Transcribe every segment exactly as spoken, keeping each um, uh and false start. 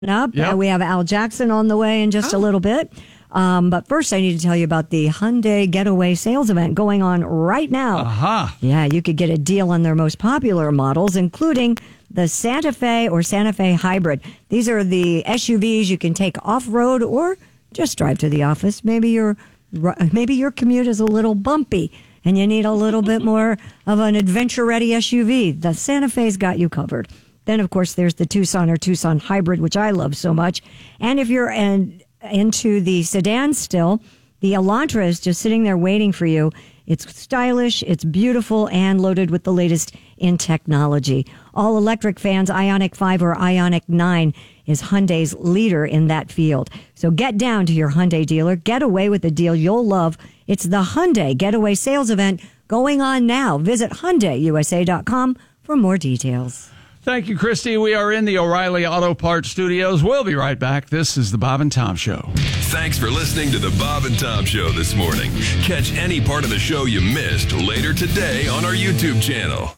up. Yep. Uh, we have Al Jackson on the way in just oh. a little bit. Um, but first, I need to tell you about the Hyundai Getaway sales event going on right now. Aha. Uh-huh. Yeah, you could get a deal on their most popular models, including the Santa Fe or Santa Fe Hybrid. These are the S U Vs you can take off-road or just drive to the office. Maybe your maybe your commute is a little bumpy and you need a little bit more of an adventure-ready S U V. The Santa Fe's got you covered. Then, of course, there's the Tucson or Tucson Hybrid, which I love so much. And if you're an, into the sedan still, the Elantra is just sitting there waiting for you. It's stylish, it's beautiful, and loaded with the latest in technology. All electric fans, Ioniq five or Ioniq nine is Hyundai's leader in that field. So get down to your Hyundai dealer. Get away with a deal you'll love. It's the Hyundai Getaway Sales Event going on now. Visit Hyundai U S A dot com for more details. Thank you, Christy. We are in the O'Reilly Auto Parts studios. We'll be right back. This is the Bob and Tom Show. Thanks for listening to the Bob and Tom Show this morning. Catch any part of the show you missed later today on our YouTube channel.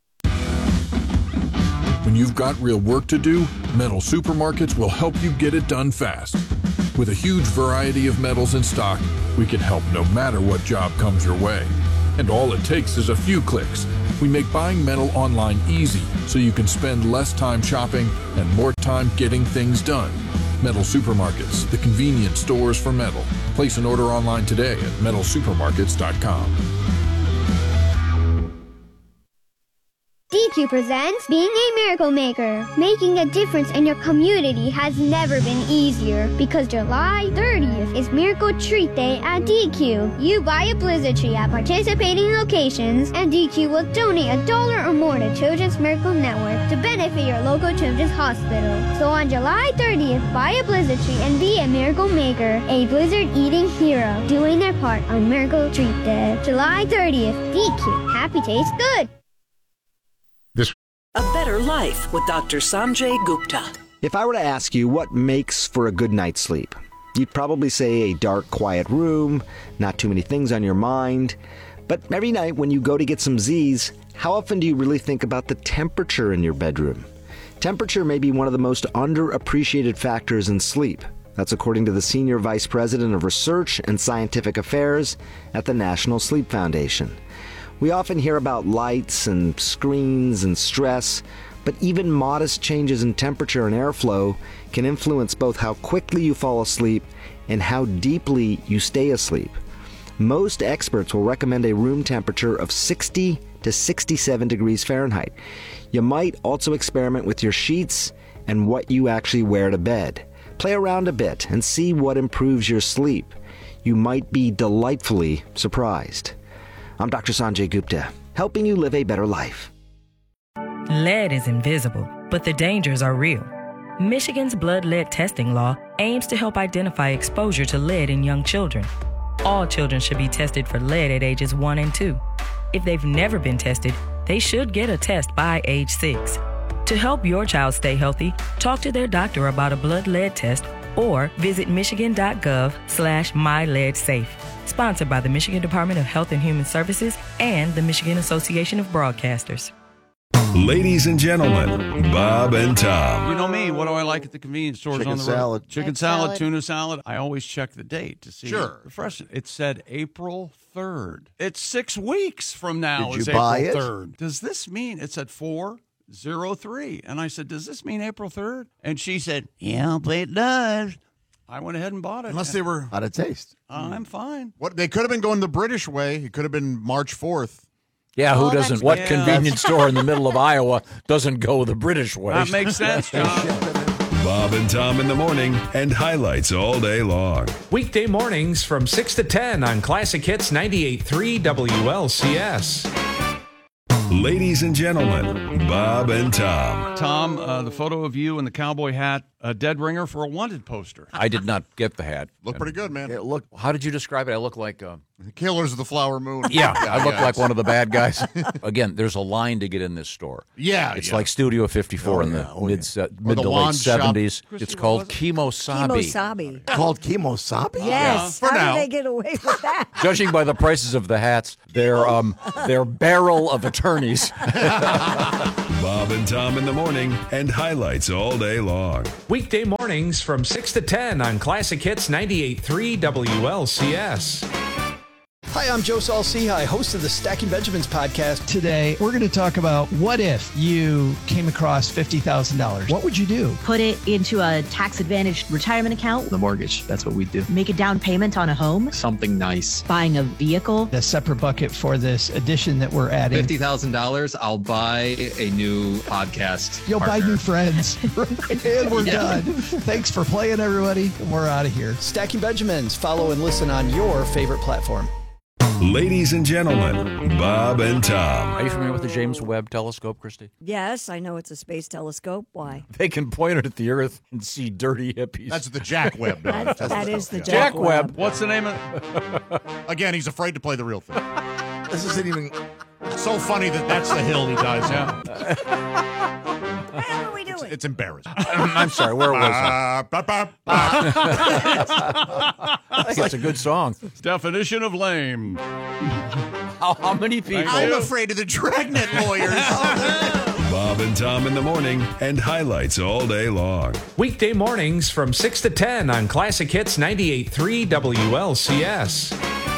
When you've got real work to do, Metal Supermarkets will help you get it done fast. With a huge variety of metals in stock, we can help no matter what job comes your way. And all it takes is a few clicks. We make buying metal online easy so you can spend less time shopping and more time getting things done. Metal Supermarkets, the convenient stores for metal. Place an order online today at metal supermarkets dot com. D Q presents Being a Miracle Maker. Making a difference in your community has never been easier because July thirtieth is Miracle Treat Day at D Q. You buy a Blizzard tree at participating locations and D Q will donate a dollar or more to Children's Miracle Network to benefit your local children's hospital. So on July thirtieth, buy a Blizzard tree and be a Miracle Maker, a Blizzard eating hero, doing their part on Miracle Treat Day. July thirtieth, D Q. Happy tastes good. A Better Life with Doctor Sanjay Gupta. If I were to ask you what makes for a good night's sleep, you'd probably say a dark, quiet room, not too many things on your mind. But every night when you go to get some Z's, how often do you really think about the temperature in your bedroom? Temperature may be one of the most underappreciated factors in sleep. That's according to the Senior Vice President of Research and Scientific Affairs at the National Sleep Foundation. We often hear about lights and screens and stress, but even modest changes in temperature and airflow can influence both how quickly you fall asleep and how deeply you stay asleep. Most experts will recommend a room temperature of sixty to sixty-seven degrees Fahrenheit. You might also experiment with your sheets and what you actually wear to bed. Play around a bit and see what improves your sleep. You might be delightfully surprised. I'm Doctor Sanjay Gupta, helping you live a better life. Lead is invisible, but the dangers are real. Michigan's blood lead testing law aims to help identify exposure to lead in young children. All children should be tested for lead at ages one and two. If they've never been tested, they should get a test by age six. To help your child stay healthy, talk to their doctor about a blood lead test or visit michigan.gov slash myleadsafe. Sponsored by the Michigan Department of Health and Human Services and the Michigan Association of Broadcasters. Ladies and gentlemen, Bob and Tom. You know me. What do I like at the convenience stores Chicken on the road? salad. Chicken Egg salad, salad. tuna salad. I always check the date to see Sure. the freshness. It said April third. It's six weeks from now. Did It's you buy April it? third. Does this mean it said four oh three? And I said, does this mean April third? And she said, yeah, but it does. I went ahead and bought it. Unless they were How'd it taste? Uh, I'm fine. what they could have been going the British way. It could have been March fourth. Yeah, who Oh, that's doesn't? What good. convenience store in the middle of Iowa doesn't go the British way? That makes sense, John. Bob and Tom in the morning and highlights all day long. Weekday mornings from six to ten on Classic Hits ninety-eight point three W L C S. Ladies and gentlemen, Bob and Tom. Tom, uh, the photo of you in the cowboy hat, a dead ringer for a wanted poster. I did not get the hat. Look pretty good, man. It look. How did you describe it? I look like. Uh, The Killers of the Flower Moon. yeah, I look yeah, like it's- one of the bad guys. Again, there's a line to get in this store. Yeah, It's yeah. like Studio fifty-four Oh, in the yeah, oh, mid yeah. uh, mid the to late wand shop. seventies. Christy, It's what called was it? Kemosabe. Kemosabe. Called Kemosabe. Yes. For How now. did they get away with that? Judging by the prices of the hats, they're um they're barrel of attorneys. Bob and Tom in the morning and highlights all day long. Weekday mornings from six to ten on Classic Hits ninety-eight point three W L C S. Hi, I'm Joe Saul-Sehy, host of the Stacking Benjamins podcast. Today, we're going to talk about what if you came across fifty thousand dollars? What would you do? Put it into a tax-advantaged retirement account. The mortgage, that's what we do. Make a down payment on a home. Something nice. Buying a vehicle. A separate bucket for this addition that we're adding. fifty thousand dollars, I'll buy a new podcast You'll partner. buy new friends. And we're Yeah. done. Thanks for playing, everybody. And we're out of here. Stacking Benjamins. Follow and listen on your favorite platform. Ladies and gentlemen, Bob and Tom. Are you familiar with the James Webb Telescope, Christy? Yes, I know it's a space telescope. Why? They can point it at the Earth and see dirty hippies. That's the Jack Webb. no, That- that's that is the yeah. Jack Jack Webb. What's the name of Again, he's afraid to play the real thing. This isn't even. It's so funny that that's the hill he dies on. What are we doing? It's embarrassing. I'm sorry, where was I? Ba, ba, ba. I think it's a good song. definition of lame? How, how many people? I'm afraid of the Dragnet lawyers. Bob and Tom in the morning and highlights all day long. Weekday mornings from six to ten on Classic Hits ninety-eight point three W L C S.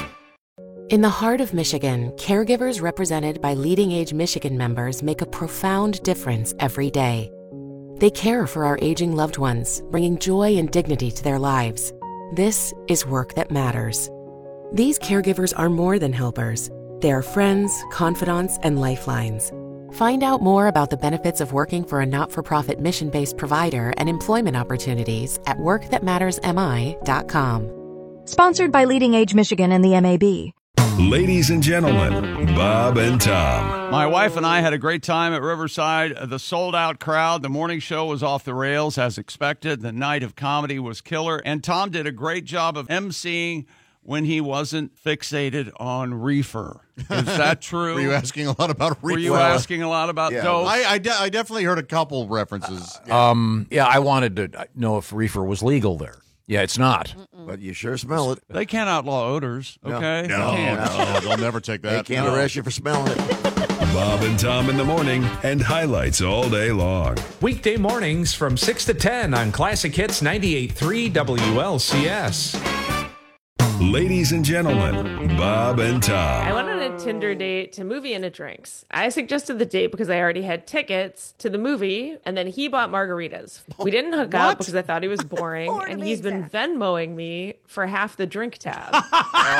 In the heart of Michigan, caregivers represented by Leading Age Michigan members make a profound difference every day. They care for our aging loved ones, bringing joy and dignity to their lives. This is work that matters. These caregivers are more than helpers. They are friends, confidants, and lifelines. Find out more about the benefits of working for a not-for-profit mission-based provider and employment opportunities at work that matters M I dot com. Sponsored by Leading Age Michigan and the M A B. Ladies and gentlemen, Bob and Tom. My wife and I had a great time at Riverside. The sold-out crowd. The morning show was off the rails as expected. The night of comedy was killer. And Tom did a great job of emceeing when he wasn't fixated on reefer. Is that true? Were you asking a lot about reefer? Were you asking a lot about Yeah. dope? I, I, de- I definitely heard a couple references. Um, yeah, I wanted to know if reefer was legal there. Yeah, it's not. But you sure smell it. They can't outlaw odors, okay? No, They can't. no, they'll never take that. They can't No. arrest you for smelling it. Bob and Tom in the morning and highlights all day long. Weekday mornings from six to ten on Classic Hits ninety-eight point three W L C S. Ladies and gentlemen, Bob and I Tom. went on a Tinder date to Movie and a Drinks. I suggested the date because I already had tickets to the movie, and then he bought margaritas. We didn't hook up because I thought he was boring, and he's been Venmoing me for half the drink tab. What?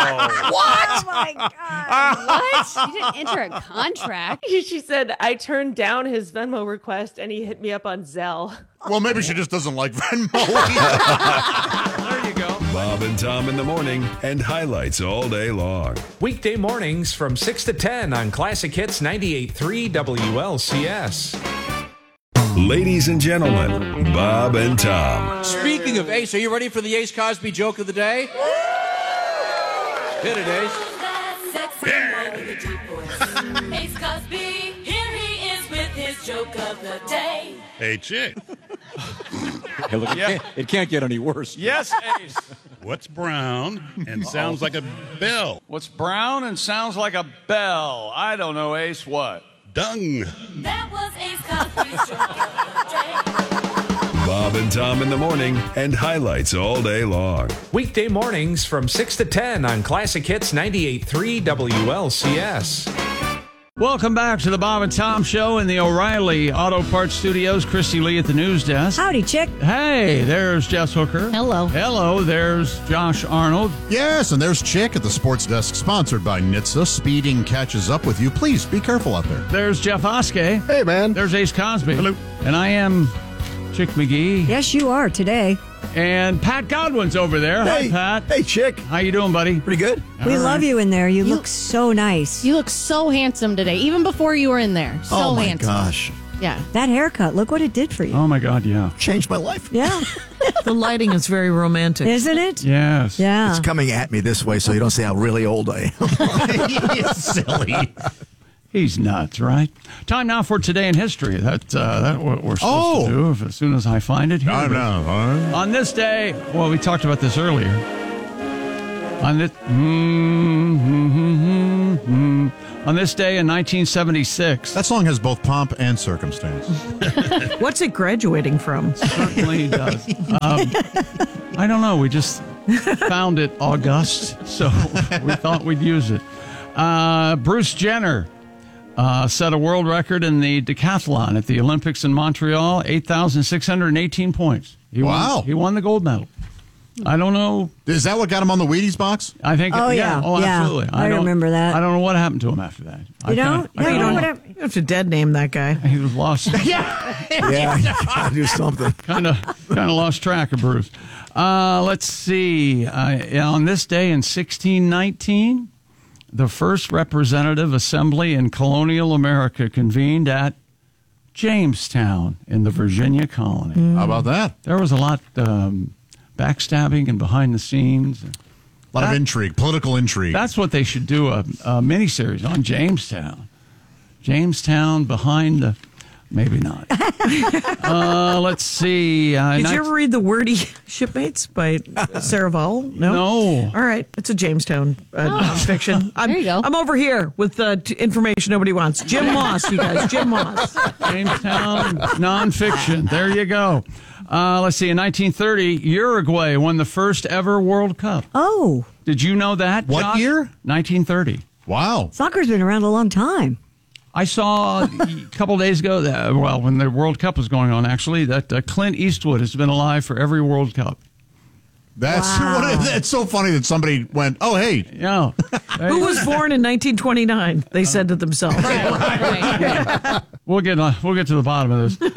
Oh my God. What? You didn't enter a contract. She said I turned down his Venmo request, and he hit me up on Zelle. Well, maybe she just doesn't like Venmo. There you go. Bob and Tom in the morning and highlights all day long. Weekday mornings from six to ten on Classic Hits ninety-eight point three W L C S. Ladies and gentlemen, Bob and Tom. Speaking of Ace, are you ready for the Ace Cosby joke of the day? Hit it, Ace. Ace Cosby, here he is with his joke of the day. Hey, chick. Hey, look, it, Yeah. can't, it can't get any worse. Yes, Ace. What's brown and sounds like a bell? What's brown and sounds like a bell? I don't know, Ace. What? Dung. That was Ace Cosby's joke of the day. Bob and Tom in the morning and highlights all day long. Weekday mornings from six to ten on Classic Hits ninety-eight point three W L C S. Welcome back to the Bob and Tom Show in the O'Reilly Auto Parts Studios. Christy Lee at the news desk. Howdy, chick. Hey, there's Jess Hooker. Hello. Hello, there's Josh Arnold. Yes, and there's Chick at the Sports Desk, sponsored by N H T S A. Speeding catches up with you. Please be careful out there. There's Jeff Oskey. Hey, man. There's Ace Cosby. Hello. And I am Chick McGee. Yes, you are today. And Pat Godwin's over there. Hey. Hi, Pat. Hey, Chick. How you doing, buddy? Pretty good. We All love right. you in there. You, look so nice. You look so handsome today, even before you were in there. So oh, my handsome. gosh. Yeah. That haircut, look what it did for you. Oh, my God, yeah. Changed my life. Yeah. The lighting is very romantic. Isn't it? Yes. Yeah. It's coming at me this way so you don't see how really old I am. Silly. He's nuts, right? Time now for Today in History. That's uh, that what we're supposed Oh. to do if, as soon as I find it here. I know. huh? On this day, well, we talked about this earlier. On this, mm, mm, mm, mm, mm. On this day in nineteen seventy-six. That song has both pomp and circumstance. What's it graduating from? Certainly does. Um, I don't know. We just found it august, so we thought we'd use it. Uh, Bruce Jenner uh, set a world record in the decathlon at the Olympics in Montreal, eight thousand six hundred eighteen points. He Wow. Won, he won the gold medal. I don't know. Is that what got him on the Wheaties box? I think. Oh, yeah. yeah. Oh, Yeah. absolutely. I don't- remember that. I don't know what happened to him after that. I You kinda- don't? I No, kinda- you don't You don't have to dead name that guy. He was lost. Yeah, you gotta do something. kind of kind of lost track of Bruce. Uh, let's see. Uh, on this day in sixteen nineteen, the first representative assembly in colonial America convened at Jamestown in the Virginia colony. How about that? There was a lot um, backstabbing and behind the scenes. A lot That- of intrigue, political intrigue. That's what they should do a, a miniseries on Jamestown. Jamestown behind the. Maybe not. uh, let's see. Uh, Did night- you ever read The Wordy Shipmates by Sarah Vowell? No. No. All right. It's a Jamestown uh, nonfiction. I'm, There you go. I'm over here with uh, t- information nobody wants. Jim Moss, you guys. Jim Moss. Jamestown nonfiction. There you go. Uh, let's see. In nineteen thirty, Uruguay won the first ever World Cup. Oh, Did you know that? What Josh? year? nineteen thirty. Wow. soccer's been around a long time. I saw a couple days ago, that, well, when the World Cup was going on, actually, that uh, Clint Eastwood has been alive for every World Cup. That's Wow. what. It's so funny that somebody went, "Oh, hey, Yeah. Who was born in nineteen twenty-nine? They said to themselves. We'll get uh, we'll get to the bottom of this.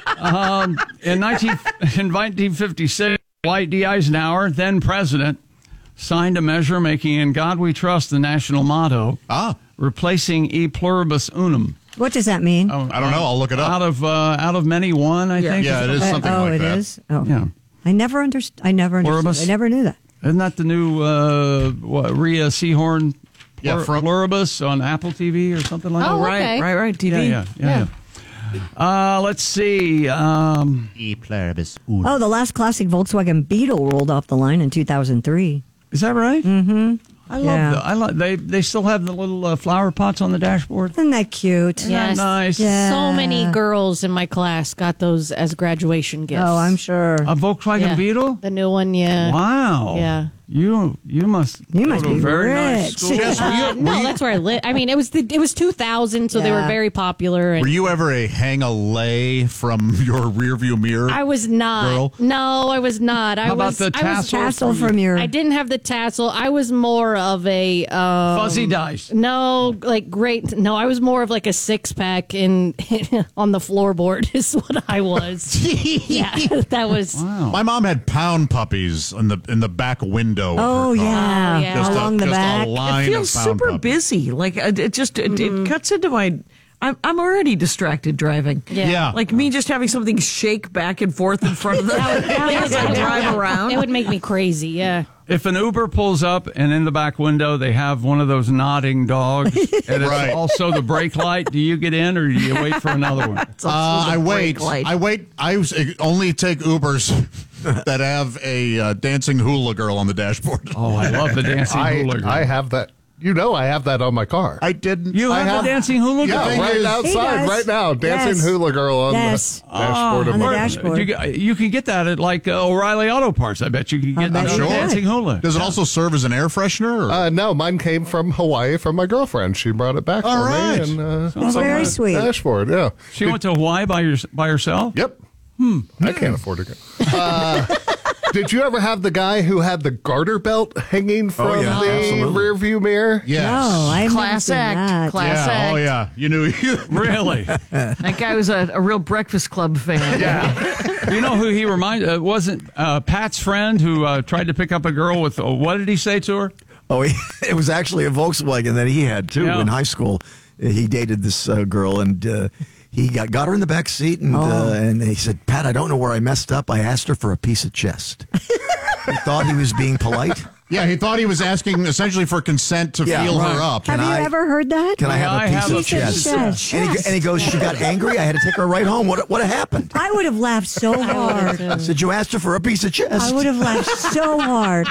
um, in nineteen in nineteen fifty-six, Dwight D. Eisenhower, then president, signed a measure making "In God We Trust" the national motto, ah, replacing "E pluribus unum." What does that mean? Oh, I don't know. I'll look it up. Out of uh, out of many, one. I Yeah. think. Yeah, it is Uh, something oh, like it that. is? Oh, Yeah. I never understood. I never understood. Pluribus? I never knew that. Isn't that the new uh, what, Rhea Seahorn Yeah, plur- from- pluribus on Apple T V or something like Oh, that? Right, okay. right, right. T V. Yeah, yeah, yeah. yeah. Uh, let's see. Um, E pluribus Oh, the last classic Volkswagen Beetle rolled off the line in two thousand three. is that right? Mm-hmm. I love Yeah. the, I like they they still have the little uh, flower pots on the dashboard. Isn't that cute? Isn't that Yes. nice? Yeah. So many girls in my class got those as graduation gifts. Oh, I'm sure. A Volkswagen Yeah. Beetle? The new one, yeah. Wow. Yeah. You you must You go must to a be very nice rich. school. Jess, were you, Uh, no, were you- that's where I lived. I mean, it was the, it was two thousand, so they were Yeah. very popular. And were you ever a hang a lay from your rearview mirror? I was not. Girl? No, I was not. I How about was the I was- tassel Tassel from your. I didn't have the tassel. I was more of a um, Fuzzy dice. No, like great. No, I was more of like a six pack in on the floorboard. Is what I was. Yeah, that was. Wow. My mom had pound puppies in the in the back window. of Oh her car. yeah, Oh, yeah. Just a- along the just a back. line It feels of pound super puppies. busy. Like it, it just it, it cuts into my. I'm I'm already distracted driving. Yeah. Yeah. Like me just having something shake back and forth in front of the as I drive around. It would make me crazy. Yeah. If an Uber pulls up and in the back window they have one of those nodding dogs and it's Right. also the brake light, do you get in or do you wait for another one? It's also Uh, the I wait. brake light. I wait. I was- only take Ubers that have a uh, dancing hula girl on the dashboard. Oh, I love the dancing I, hula girl. I have that. You know, I have that on my car. I didn't. You have, I have- the dancing hula girl? Yeah, thing right is- outside, He does. right now, dancing Yes. hula girl on Yes. the dashboard of on the my dashboard. You, you can get that at like uh, O'Reilly Auto Parts. I bet you can get bet the you could. dancing hula. Does it also serve as an air freshener? Or? Uh, no, mine came from Hawaii from my girlfriend. She brought it back All for right. me. And, uh, That's it's on very my sweet. Dashboard, yeah. She went to Hawaii by, your, by herself? Yep. Hmm. I can't afford to go. Uh, did you ever have the guy who had the garter belt hanging from Oh, yeah, the absolutely. rearview mirror? yes. No, I've never Class seen act. that. Class yeah. act. Oh yeah. You knew. Really? That guy was a, a real Breakfast Club fan. Yeah. You know who he reminded? Uh, wasn't uh, Pat's friend who uh, tried to pick up a girl with, uh, what did he say to her? Oh, he, it was actually a Volkswagen that he had too Yeah. in high school. He dated this uh, girl, and uh, he got, got her in the back seat, and uh, and he said, "Pat, I don't know where I messed up. I asked her for a piece of chest." He thought he was being polite. Yeah, he thought he was asking essentially for consent to Yeah, feel right. her up. Have Can you I- ever heard that? Can I have I a piece have of a piece of chest? chest. And, he, and he goes, "She got angry. I had to take her right home. What what happened?" I would have laughed so hard. I said, "You asked her for a piece of chest." I would have laughed so hard.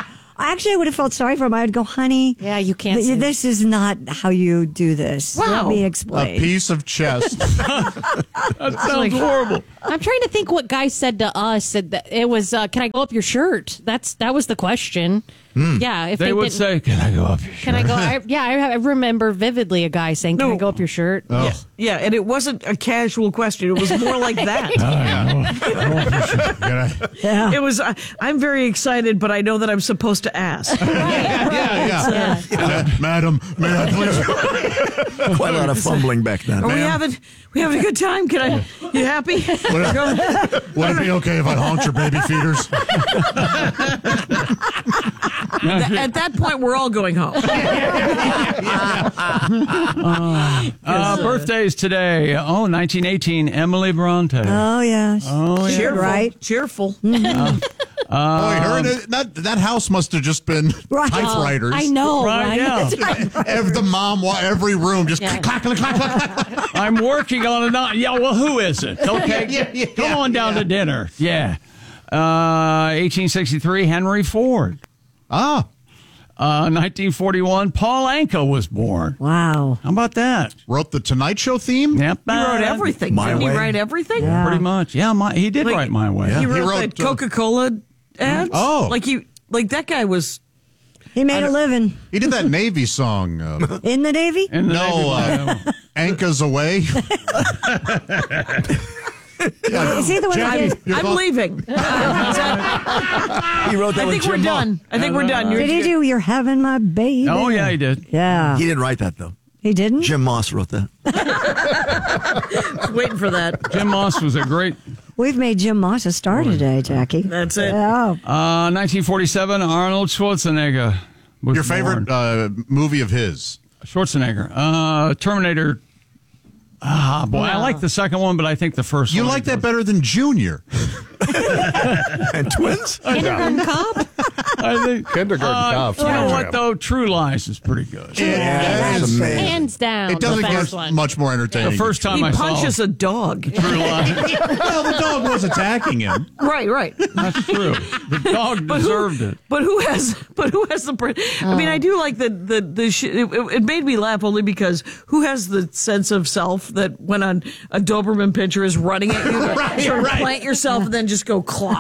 Actually, I would have felt sorry for him. I would go, honey. Yeah, you can't. th- say this is not how you do this. Wow. Let me A explain. piece of chest. That sounds horrible. I'm trying to think what guy said to us. Said that it was, uh, "Can I go up your shirt?" That's that was the question. Yeah, if They, they, would didn't- say, "Can I go up your shirt?" Can I go? I, yeah, I, I remember vividly a guy saying, "Can I go up your shirt?" Oh. Yeah, yeah, and it wasn't a casual question. It was more like that. Yeah. It was. I, I'm very excited, but I know that I'm supposed to ask. yeah, yeah. Yeah. Madam, may I please? Quite a lot of fumbling back then. Are we having we having a good time? Can I? You happy? Would it, would it be okay if I honked your baby feeders? Th- At that point, we're all going home. Uh, birthdays today. Oh, nineteen eighteen, Emily Bronte. Oh, yes. Oh, yeah. Cheerful, Right. cheerful. Boy, her, that, that house must have just been Right. typewriters. I know, Right, right? yeah. Every, the mom, wa- every room, just Yeah. clack, clack, clack, clack, clack. I'm working on a not. Yeah, well, who is it? Okay, Yeah, yeah, come yeah, on down yeah. to dinner. Yeah. Uh, eighteen sixty-three, Henry Ford. Ah, Uh, nineteen forty-one, Paul Anka was born. Wow. How about that? wrote the Tonight Show theme? Yep. He wrote everything. My Didn't he Way. write everything? Yeah. Pretty much. Yeah, my, he did Like- write My Way. He wrote, He wrote, the uh, Coca-Cola ads. Oh. like he, like that guy was. He made a living He did that Navy song. Uh, in the Navy. In the Navy. no, uh, Anka's Away. Is he the one that Jackie, did? your I'm thought- leaving. He wrote that I with think we're Jim Moss. done. I think we're done. You're, Did he do You're Having My Baby? Oh, yeah, he did. Yeah. He didn't write that, though. He didn't? Jim Moss wrote that. waiting for that. Jim Moss was a great. We've made Jim Moss a star today, Jackie. That's it. Yeah. Uh, nineteen forty-seven, Arnold Schwarzenegger. Was Your favorite born. uh, movie of his? Schwarzenegger. Uh, Terminator. Ah, boy, I like the second one, but I think the first You one. like that better than Junior? And twins? Kindergarten Cop. I think. Kindergarten Uh, Cop. you know Yeah. what, though? True Lies is pretty good. Yeah, That's amazing. Hands down. It doesn't the get best one. much more entertaining. The first time He I punches saw a dog. True Lies. well, the dog was attacking him. Right, right. That's true. The dog But who- deserved it. But who has? But who has the? pr- I mean, I do like the the the. Sh- it, it made me laugh only because who has the sense of self that when a, a Doberman pinscher is running at you, Right, sort of right. plant yourself and then just go clop.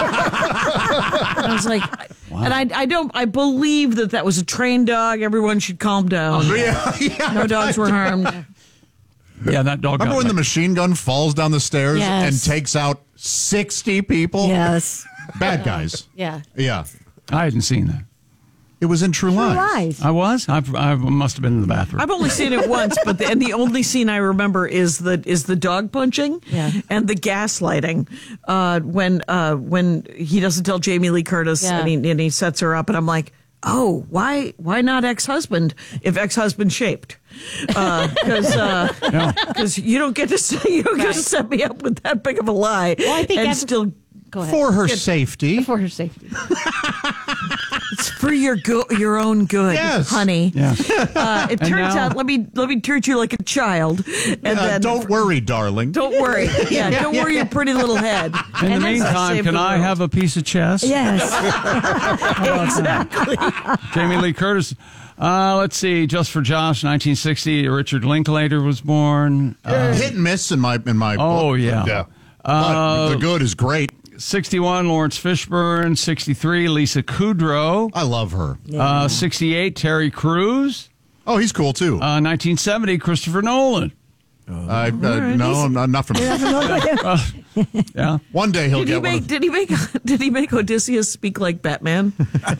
I was like, and I I don't I believe that that was a trained dog. Everyone should calm down. Yeah, yeah. No dogs were harmed. Yeah, that dog. Remember got when the me. machine gun falls down the stairs Yes. and takes out sixty people? Yes. Bad guys. Yeah. Yeah. I hadn't seen that. It was in True, True Lies. Lies. I was. I, I must have been in the bathroom. I've only seen it once, but the, and the only scene I remember is the is the dog punching Yeah. and the gaslighting uh, when uh, when he doesn't tell Jamie Lee Curtis Yeah. and, he, and he sets her up, and I'm like, oh, why why not ex husband if ex husband shaped? Because uh, because you don't get to say you don't get to set me up with that big of a lie. Well, I think and I've- still. Go ahead. For her safety. For her safety. It's for your go- your own good, Yes. honey. Yeah. Uh, it And turns now- out, let me let me treat you like a child, and Uh, then don't worry, darling. don't worry. Yeah, don't worry your pretty little head. In the And that's meantime, save can the I world. have a piece of chess? Yes. exactly? Jamie Lee Curtis. Uh, let's see. Just for Josh, nineteen sixty. Richard Linklater was born. Uh, Hit and miss in my in my oh book. yeah. Yeah. But Uh, the good is great. sixty-one. Lawrence Fishburne. sixty-three. Lisa Kudrow. I love her. Uh, sixty-eight. Terry Crews. Oh, he's cool too. Uh, nineteen seventy. Christopher Nolan. I, uh, no, I'm not, not from. Yeah. One day he'll Did he get one. make Of, did he make did he make Odysseus speak like Batman?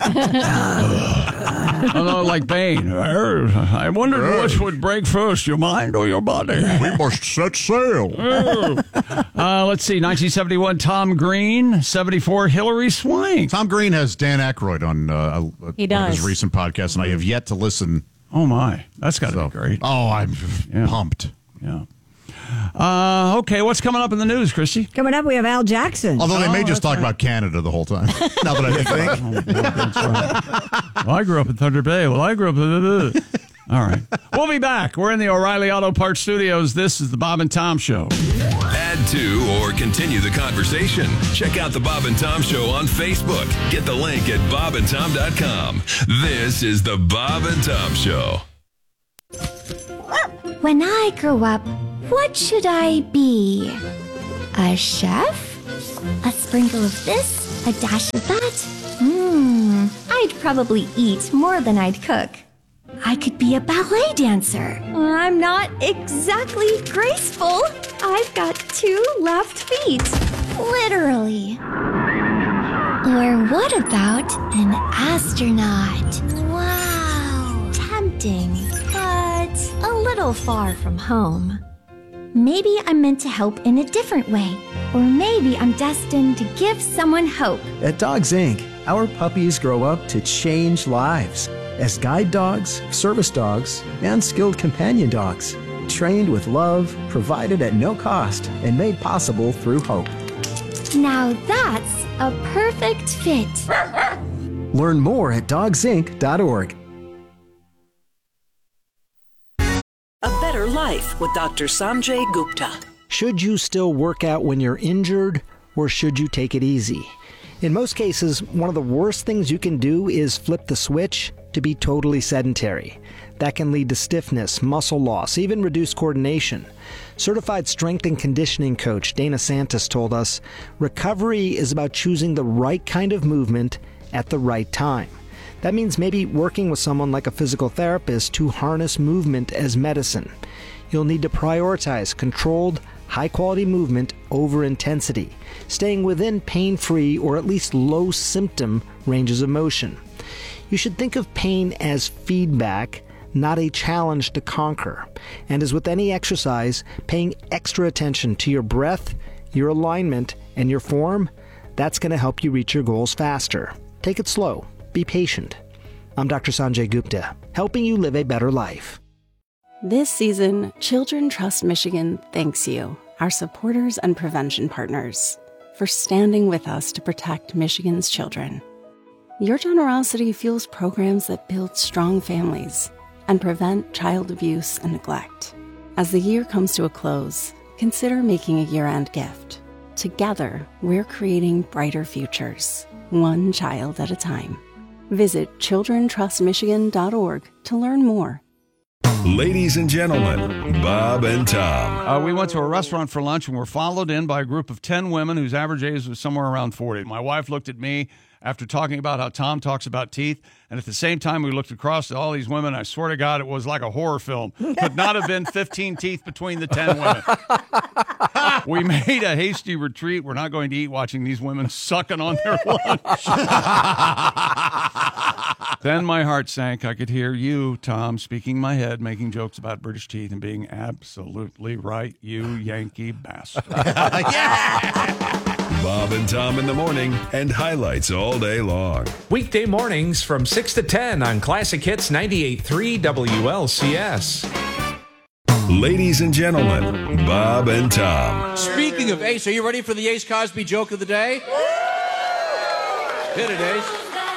Although, like Bane. I wondered which would break first, your mind or your body. we must set sail. Uh, let's see. nineteen seventy-one. Tom Green. seventy-four. Hillary Swank. Tom Green has Dan Aykroyd on uh, uh, He one of does. his recent podcasts, and I have yet to listen. Oh my, that's got to So, be great. Oh, I'm Yeah. pumped. Yeah. Uh, okay, what's coming up in the news, Christy? Coming up, we have Al Jackson. Although they Oh, may just that's talk about Canada the whole time. Now that I think about it. Well, I grew up in Thunder Bay. Well, I grew up. All right. We'll be back. We're in the O'Reilly Auto Parts Studios. This is the Bob and Tom Show. Add add to, or continue the conversation. Check out the Bob and Tom Show on Facebook. Get the link at bob and tom dot com. This is the Bob and Tom Show. When I grow up, what should I be? A chef? A sprinkle of this? A dash of that? Hmm, I'd probably eat more than I'd cook. I could be a ballet dancer. I'm not exactly graceful. I've got two left feet. Literally. Or what about an astronaut? Wow. Tempting, but a little far from home. Maybe I'm meant to help in a different way. Or maybe I'm destined to give someone hope. At Dogs Incorporated, our puppies grow up to change lives as guide dogs, service dogs, and skilled companion dogs, trained with love, provided at no cost, and made possible through hope. Now that's a perfect fit. Learn more at dogs inc dot org. A Better Life with Doctor Sanjay Gupta. Should you still work out when you're injured, or should you take it easy? In most cases, one of the worst things you can do is flip the switch to be totally sedentary. That can lead to stiffness, muscle loss, even reduced coordination. Certified strength and conditioning coach Dana Santos told us, recovery is about choosing the right kind of movement at the right time. That means maybe working with someone like a physical therapist to harness movement as medicine. You'll need to prioritize controlled, high-quality movement over intensity, staying within pain-free or at least low-symptom ranges of motion. You should think of pain as feedback, not a challenge to conquer. And as with any exercise, paying extra attention to your breath, your alignment, and your form, that's going to help you reach your goals faster. Take it slow. Be patient. I'm Doctor Sanjay Gupta, helping you live a better life. This season, Children Trust Michigan thanks you, our supporters and prevention partners, for standing with us to protect Michigan's children. Your generosity fuels programs that build strong families and prevent child abuse and neglect. As the year comes to a close, consider making a year-end gift. Together, we're creating brighter futures, one child at a time. Visit children trust michigan dot org to learn more. Ladies and gentlemen, Bob and Tom. Uh, we went to a restaurant for lunch and were followed in by a group of ten women whose average age was somewhere around forty. My wife looked at me after talking about how Tom talks about teeth, and at the same time we looked across at all these women. I swear to God, it was like a horror film. Could not have been fifteen teeth between the ten women. We made a hasty retreat. We're not going to eat watching these women sucking on their lunch. Then my heart sank. I could hear you, Tom, speaking in my head, making jokes about British teeth and being absolutely right, you Yankee bastard. Bob and Tom in the morning and highlights all day long. Weekday mornings from six to ten on Classic Hits ninety-eight point three W L C S. Ladies and gentlemen, Bob and Tom. Speaking of Ace, are you ready for the Ace Cosby joke of the day? Hit it, Ace.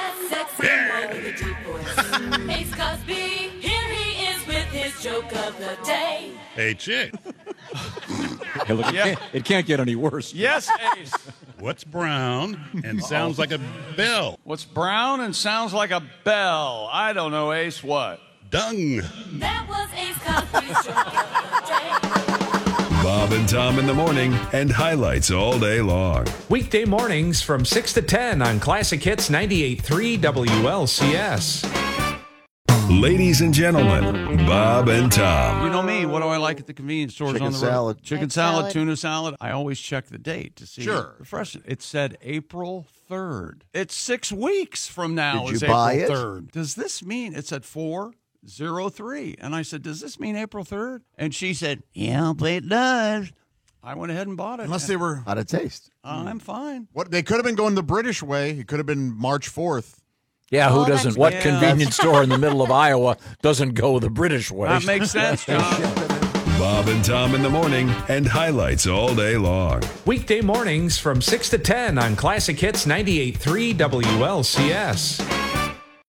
Ace Cosby, here he is with his joke of the day. Hey, chick. Hey, look, it, Yeah. can't, it can't get any worse. Yes, Ace. What's brown and sounds like a bell? What's brown and sounds like a bell? I don't know, Ace. What? Dung. That was Ace Cosby's joke of the day. Bob and Tom in the morning and highlights all day long. Weekday mornings from six to ten on Classic Hits ninety-eight point three W L C S. Ladies and gentlemen, Bob and Tom. You know me. What do I like at the convenience stores Chicken on the road? salad. Chicken Egg salad, salad. tuna salad. I always check the date to see Sure. the fresh. It said April third. It's six weeks from now. Did is you buy April it? third. Does this mean it said four zero three? And I said, does this mean April third? And she said, yeah, but it does. I went ahead and bought it. Unless they were. How'd it taste? Uh, I'm fine. What they could have been going the British way. It could have been March fourth. Yeah, who Oh, that's- doesn't? What yeah. convenience store in the middle of Iowa doesn't go the British way? That makes sense, John. Bob and Tom in the morning and highlights all day long. Weekday mornings from six to ten on Classic Hits ninety-eight point three W L C S.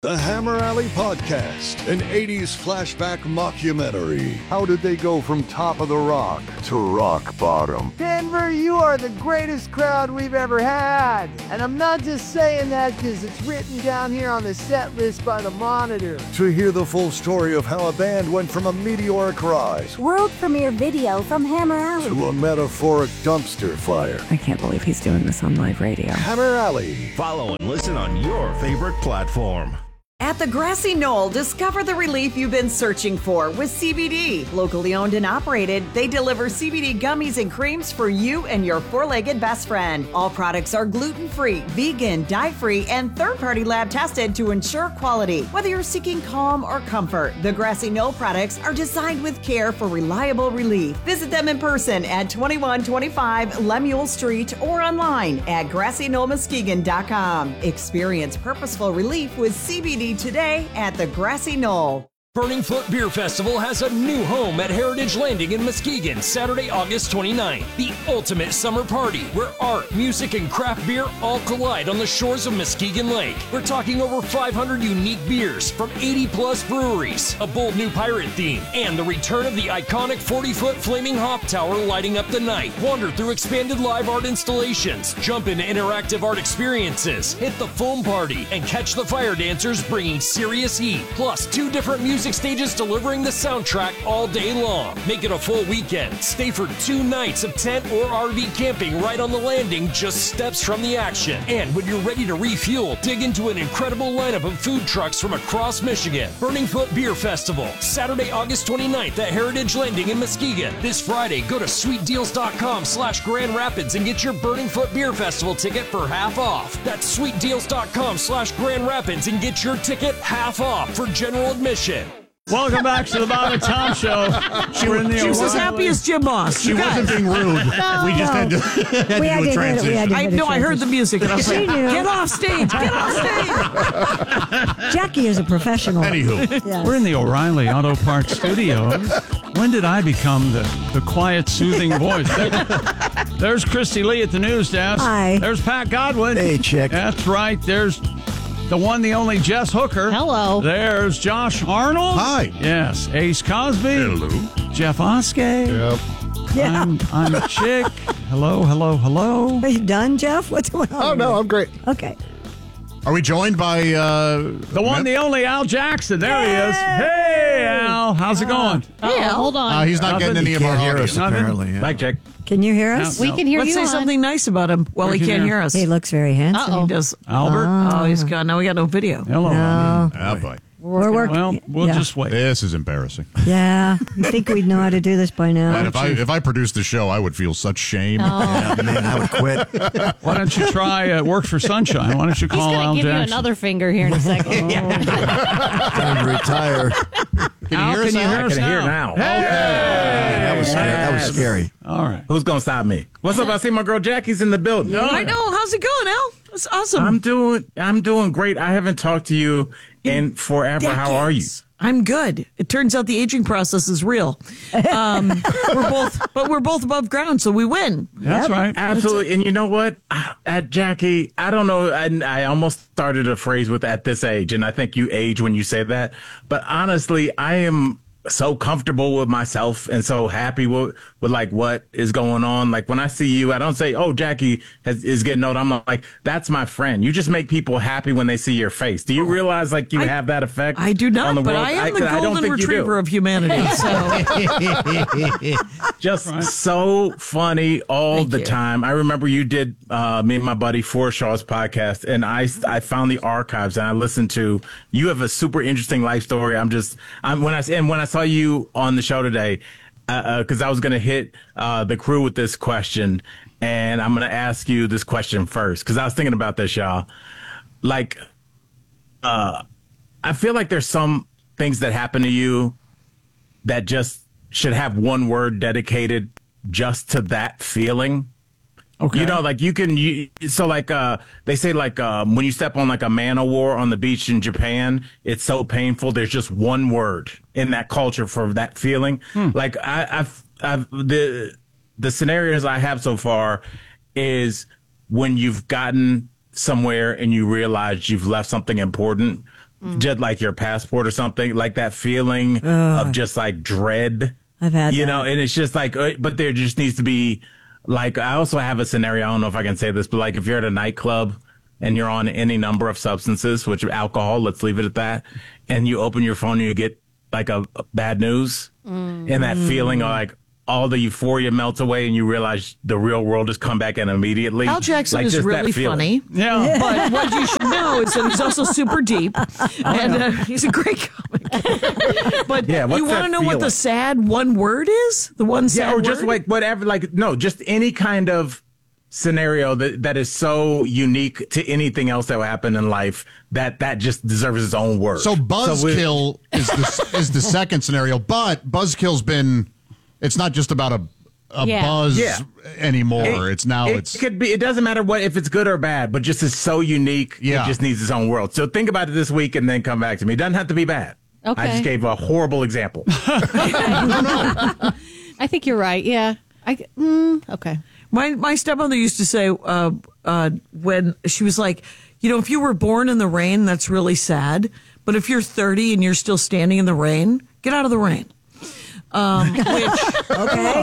The Hammer Alley Podcast, an eighties flashback mockumentary. How did they go from top of the rock to rock bottom? Denver, you are the greatest crowd we've ever had. And I'm not just saying that because it's written down here on the set list by the Monitor. To hear the full story of how a band went from a meteoric rise World premiere video from Hammer Alley to a metaphoric dumpster fire. I can't believe he's doing this on live radio. Hammer Alley. Follow and listen on your favorite platform. At the Grassy Knoll, discover the relief you've been searching for with C B D. Locally owned and operated, they deliver C B D gummies and creams for you and your four-legged best friend. All products are gluten-free, vegan, dye-free, and third-party lab tested to ensure quality. Whether you're seeking calm or comfort, the Grassy Knoll products are designed with care for reliable relief. Visit them in person at twenty-one twenty-five Lemuel Street or online at grassy knoll muskegon dot com. Experience purposeful relief with C B D today at the Grassy Knoll. Burning Foot Beer Festival has a new home at Heritage Landing in Muskegon, Saturday, August twenty-ninth. The ultimate summer party where art, music, and craft beer all collide on the shores of Muskegon Lake. We're talking over five hundred unique beers from eighty plus breweries, a bold new pirate theme, and the return of the iconic forty foot flaming hop tower lighting up the night. Wander through expanded live art installations, jump into interactive art experiences, hit the foam party, and catch the fire dancers bringing serious heat. Plus, two different music stages delivering the soundtrack all day long. Make it a full weekend. Stay for two nights of tent or R V camping right on the landing, just steps from the action. And when you're ready to refuel, dig into an incredible lineup of food trucks from across Michigan. Burning Foot Beer Festival, Saturday, August twenty-ninth at Heritage Landing in Muskegon. This Friday, go to sweet deals dot com slash Grand Rapids and get your Burning Foot Beer Festival ticket for half off. That's sweet deals dot com slash Grand Rapids and get your ticket half off for general admission. Welcome back to the Bob and Tom Show. She, We're in the she was as happy as Jim Moss. She wasn't being rude. No, we just had to, had we to had do to a transition. It, I know. I heard the music and I was She like, knew. "Get off stage! Get off stage!" Jackie is a professional. Anywho, Yes. we're in the O'Reilly Auto Parts studios. When did I become the, the quiet, soothing voice? There, there's Christy Lee at the news desk. Hi. There's Pat Godwin. Hey, chick. That's right. There's the one, the only Jess Hooker. Hello. There's Josh Arnold. Hi. Yes. Ace Cosby. Hello. Jeff Oskey. Yep. Yeah. I'm, I'm Chick. Hello, hello, hello. Are you done, Jeff? What's going on? Oh, no, I'm great. Okay. Are we joined by uh, The one, the only Al Jackson. There he is. Hey, Al. How's it going? Yeah, hold on. Uh, he's not Nothing? getting any He of our can't hear audio. us, apparently. Yeah. Mic check. Can you hear us? No, we no. can hear Let's you say on. something nice about him while he We can can't hear- hear us. He looks very handsome. Uh-oh. He does. Albert? Oh, he's gone. Now we got no video. Hello. No. Oh, boy. We're working. Well, we'll yeah. just wait. This is embarrassing. Yeah. You think we'd know how to do this by now? And if I if I produced the show, I would feel such shame. Yeah, man, I would quit. Why don't you try uh, Work for Sunshine? Why don't you He's call going Al to give Jackson? you another finger here in a second. Time to retire. Can you Al, hear can us you now? hear I us can now? hear now. Hey! That was scary. That was scary. All right. Who's gonna stop me? What's up? I see my girl Jackie's in the building. I know. How's it going, Al? That's awesome. I'm doing. I'm doing great. I haven't talked to you in forever. How are you? Decades. I'm good. It turns out the aging process is real. Um, we're both, but we're both above ground, so we win. That's right. Absolutely. And you know what? At Jackie, I don't know. I, I almost started a phrase with "at this age," and I think you age when you say that. But honestly, I am so comfortable with myself and so happy with, with like what is going on. Like when I see you, I don't say, "Oh, Jackie has, is getting old." I'm like, "That's my friend." You just make people happy when they see your face. Do you realize like you I- have that effect? I do on not, the but world? I am the I don't golden think you do. retriever of humanity. So Just so funny all Thank the you. time. I remember you did uh, me and my buddy Forshaw's podcast, and I I found the archives and I listened to. You have a super interesting life story. I'm just I'm when I and when I saw you on the show today, because uh, uh, I was going to hit uh, the crew with this question, and I'm going to ask you this question first because I was thinking about this, y'all. Like, uh, I feel like there's some things that happen to you that just should have one word dedicated just to that feeling. Okay. You know, like you can, you, so like, uh, they say like, um, when you step on like a man o' war on the beach in Japan, it's so painful. There's just one word in that culture for that feeling. Hmm. Like I, I've, I've, the, the scenarios I have so far is when you've gotten somewhere and you realize you've left something important, mm. just like your passport or something, like that feeling Ugh. of just like dread. I've had you that. know, and it's just like, uh, but there just needs to be like, I also have a scenario. I don't know if I can say this, but like if you're at a nightclub and you're on any number of substances, which alcohol, let's leave it at that, and you open your phone and you get like a, a bad news, mm. and that feeling of like, all the euphoria melts away and you realize the real world has come back in immediately. Al Jackson like is really funny. Yeah. But what you should know is that he's also super deep. And uh, he's a great comic. But yeah, you want to know what the sad one word is? The one sad yeah, or just word? like whatever, like, no, just any kind of scenario that, that is so unique to anything else that will happen in life that that just deserves its own word. So buzzkill so is, the, is the second scenario, but buzzkill's been... It's not just about a a yeah. buzz yeah. anymore. It, it's now it it's could be. It doesn't matter what if it's good or bad, but just it's so unique. Yeah. It just needs its own world. So think about it this week and then come back to me. It doesn't have to be bad. Okay. I just gave a horrible example. I think you're right. Yeah. I mm, okay. My my stepmother used to say uh, uh, when she was like, you know, if you were born in the rain, that's really sad. But if you're thirty and you're still standing in the rain, get out of the rain. Um, which, okay.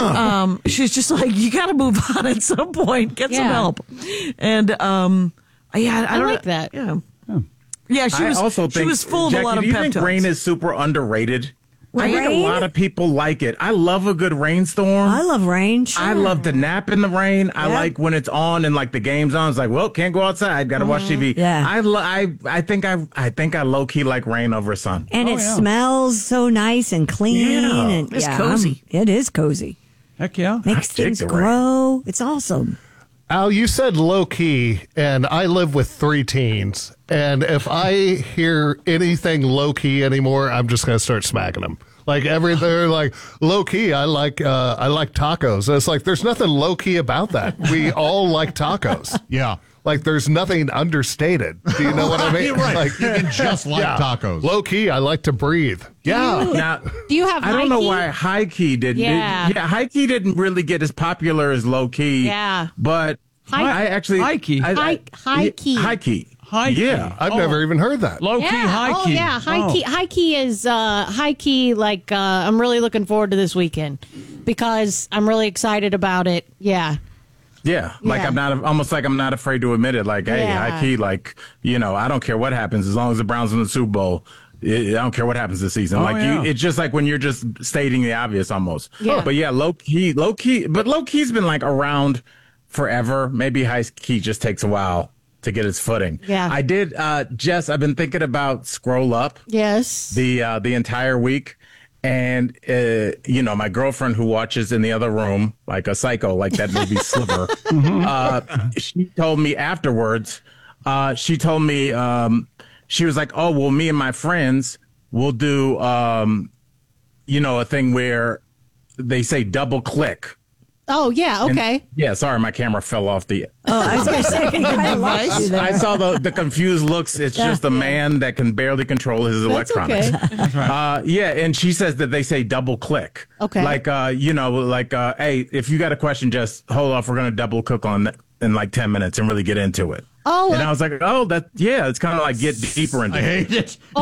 Um, she's just like, you got to move on at some point, get Yeah. some help. And, um, yeah, I, I don't like know. that. Yeah. Yeah, she I was, also she think, was full of Jackie, a lot of do you pep think talks. rain is super underrated? I think Rain? a lot of people like it. I love a good rainstorm. I love rain. Sure. I love to nap in the rain. I Yep. like when it's on and like the game's on. It's like, well, can't go outside. Got to watch T V. Yeah. I, lo- I I think I I think I low key like rain over sun. And Oh, it yeah. smells so nice and clean. Yeah. and It's yeah, cozy. I'm- it is cozy. Heck yeah. Makes dig things the rain. grow. It's awesome. Al, you said low key, and I live with three teens. And if I hear anything low key anymore, I'm just going to start smacking them. Like every, they're like low key. I like uh, I like tacos. And it's like there's nothing low key about that. We all like tacos. yeah. Like there's nothing understated. Do you know what I mean? You're right. Like, You can just like tacos. Low key. I like to breathe. Yeah. Now, Do you have I don't know high key? why high key didn't. Yeah. It, yeah, high key didn't really get as popular as low key. Yeah. But High- I actually High key. I, I- High- high key. High key. High key. Yeah. I've Oh. never even heard that. Low key, Yeah. high oh key. yeah, high Oh. key. High key is uh, high key. Like uh, I'm really looking forward to this weekend because I'm really excited about it. Yeah. Yeah, like Yeah. I'm not almost like I'm not afraid to admit it. Like, hey, Yeah. high key, like you know, I don't care what happens as long as the Browns win the Super Bowl. I I don't care what happens this season. Oh, like yeah. you, it's just like when you're just stating the obvious almost. Yeah. But yeah, low key, low key, but low key's been like around forever. Maybe high key just takes a while to get its footing. Yeah. I did, uh, Jess. I've been thinking about Scroll Up Yes. the uh, the entire week. And, uh, you know, my girlfriend who watches in the other room, like a psycho, like that movie Sliver, uh, she told me afterwards, uh, she told me, um, she was like, oh, well, me and my friends will do, um, you know, a thing where they say double click. Oh yeah. And- Okay. yeah, sorry, my camera fell off the. Oh, I was going to say, I kinda lost you there. I saw the, the confused looks. It's Yeah. just a man that can barely control his That's electronics. okay. Uh, yeah, and she says that they say double click. Okay. Like, uh, you know, like, uh, hey, if you got a question, just hold off. We're going to double click on it in like ten minutes and really get into it. Oh, And I was like, oh, that, yeah, it's kind of like get deeper into I hate it. it. Or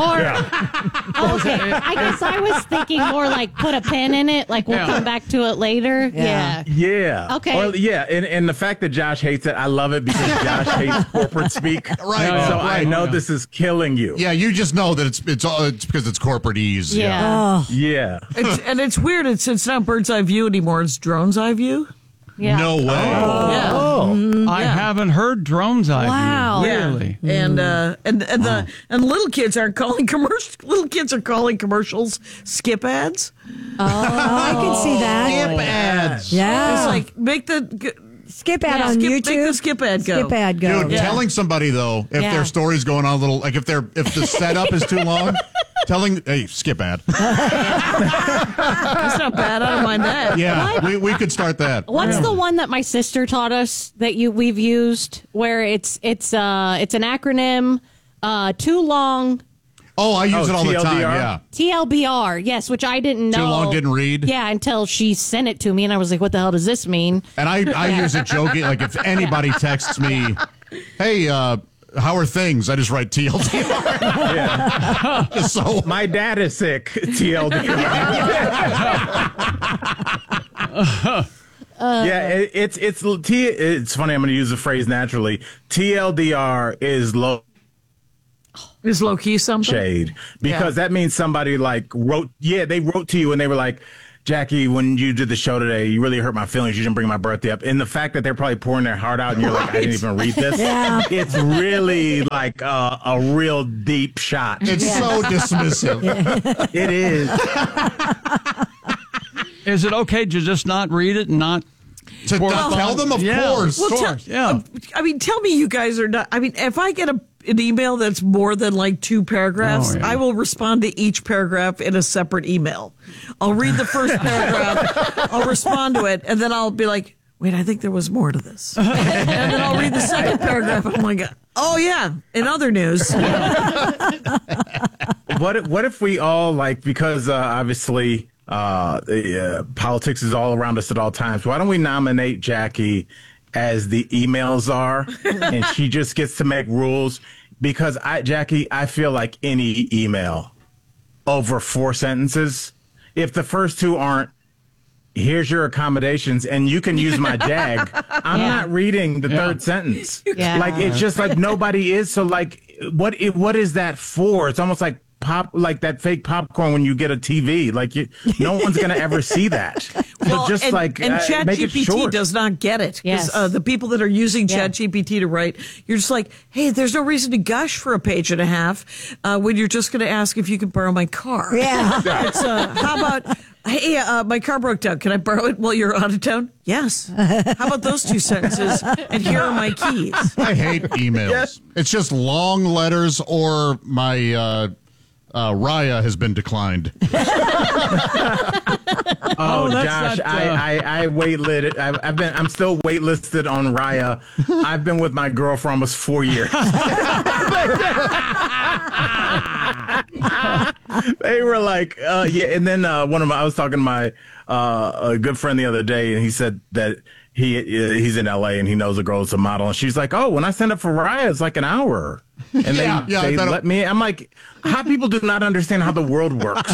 Yeah. okay, I guess I was thinking more like put a pin in it. Like we'll Yeah. come back to it later. Yeah. Yeah. Okay. Or, yeah, and, and the fact that Josh hates it, I love it because Josh hates corporate speak. Right, So right. I know this is killing you. Yeah, you just know that it's it's all it's because it's corporatese. Yeah. Oh, Yeah. It's, and it's weird. It's it's not bird's eye view anymore. It's drone's eye view. Yeah. No way. Yeah. Oh, I Yeah. haven't heard drones eye Wow. view. Yeah. Really? And uh, and and the and little kids aren't calling commercial. Little kids are calling commercials skip ads. oh, I can see that. Skip ads. Yeah. It's like make the skip ad yeah, on skip, YouTube. Make the skip ad go. Skip ad go. Dude, telling somebody though if Yeah. their story's going on a little, like if they're if the setup is too long, telling hey skip ad. That's not bad. I don't mind that. Yeah, we, we could start that. What's the one that my sister taught us that you we've used where it's it's uh it's an acronym uh too long Oh, I use Oh, it all the time. T L D R? Yeah. T L B R, yes, which I didn't know. Too long didn't read? Yeah, until she sent it to me and I was like, what the hell does this mean? And I, I use it joking. Like if anybody texts me, hey, uh, how are things? I just write T L D R. Yeah. So my dad is sick. T L D R. Uh, yeah, it, it's it's T. It's funny. I'm going to use the phrase naturally. T L D R is low. Is low key something? Shade, because yeah. that means somebody like wrote. Yeah, they wrote to you and they were like, Jackie, when you did the show today, you really hurt my feelings. You didn't bring my birthday up. And the fact that they're probably pouring their heart out and you're like, I didn't even read this. Yeah. It's really like a, a real deep shot. It's yeah. so dismissive. It is. Is it okay to just not read it and not to well, tell them? Of yeah, course. Of well, course. Tell, yeah. I mean, tell me you guys are not. I mean, if I get a an email that's more than like two paragraphs, oh, yeah. I will respond to each paragraph in a separate email. I'll read the first paragraph, I'll respond to it, and then I'll be like, wait, I think there was more to this. And then I'll read the second paragraph, and I'm like, oh, yeah, in other news. What if, what if we all, like, because uh, obviously uh, uh, politics is all around us at all times, why don't we nominate Jackie as the email czar, and she just gets to make rules? Because I, Jackie, I feel like any email over four sentences, if the first two aren't, here's your accommodations, and you can use my jag, I'm yeah. not reading the yeah. third sentence. Yeah. Like, it's just like nobody is. So, like, what it, what is that for? It's almost like pop, like that fake popcorn when you get a T V. Like, you, no one's going to ever see that. Well, so just and, like and uh, ChatGPT does not get it. Yes. Uh, the people that are using yeah. ChatGPT to write, you're just like, hey, there's no reason to gush for a page and a half uh, when you're just going to ask if you can borrow my car. Yeah. It's, uh, how about, hey, uh, my car broke down. Can I borrow it while you're out of town? Yes. How about those two sentences? And here are my keys. I hate emails. Yes. It's just long letters or my uh, uh, Raya has been declined. Oh, Oh, that's Josh, not, uh, I, I, I waitlisted. I've, I've been. I'm still waitlisted on Raya. I've been with my girl for almost four years. They were like, uh, yeah. And then uh, one of my, I was talking to my uh, a good friend the other day, and he said that he he's in L A and he knows a girl that's a model, and she's like, oh, when I send up for Raya, it's like an hour. And they, yeah, yeah, they let me. I'm like, how people do not understand how the world works.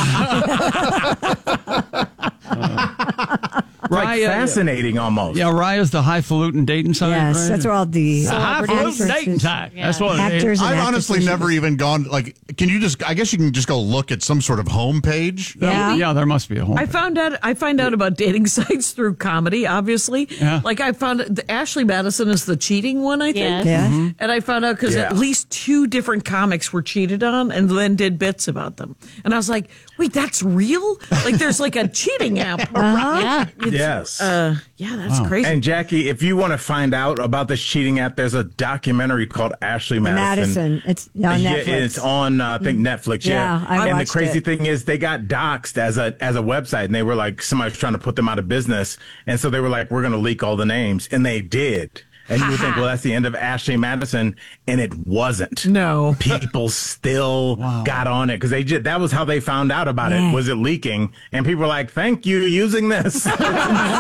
Like Raya, fascinating almost. Yeah, Raya's the highfalutin dating site. Yes, right? that's where all the The highfalutin dating site. Yeah. That's what Actors it is. and I've honestly actresses. never even gone, like, can you just, I guess you can just go look at some sort of homepage. Yeah. Yeah, there must be a home. I found out. I find out about dating sites through comedy. Obviously, Yeah. like I found the Ashley Madison is the cheating one. I think, Yes. Yeah. Mm-hmm. and I found out because Yeah. at least two different comics were cheated on, and then did bits about them. And I was like, wait, that's real? Like, there's like a cheating app. Uh-huh. Yeah. Yes. Uh, yeah, that's Wow. crazy. And Jackie, if you want to find out about this cheating app, there's a documentary called Ashley Madison. Madison. It's on Yeah, Netflix. it's on uh, I think Netflix. Yeah, Yeah, I and the watched crazy it. thing is they got doxxed as a as a website, and they were like somebody's trying to put them out of business, and so they were like, we're going to leak all the names, and they did. And you would think, well, that's the end of Ashley Madison, and it wasn't. No. People still got on it because they just, that was how they found out about Yeah. it. Was it leaking? And people were like, thank you using this. It's insane.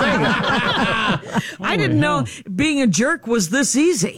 I didn't know being a jerk was this easy.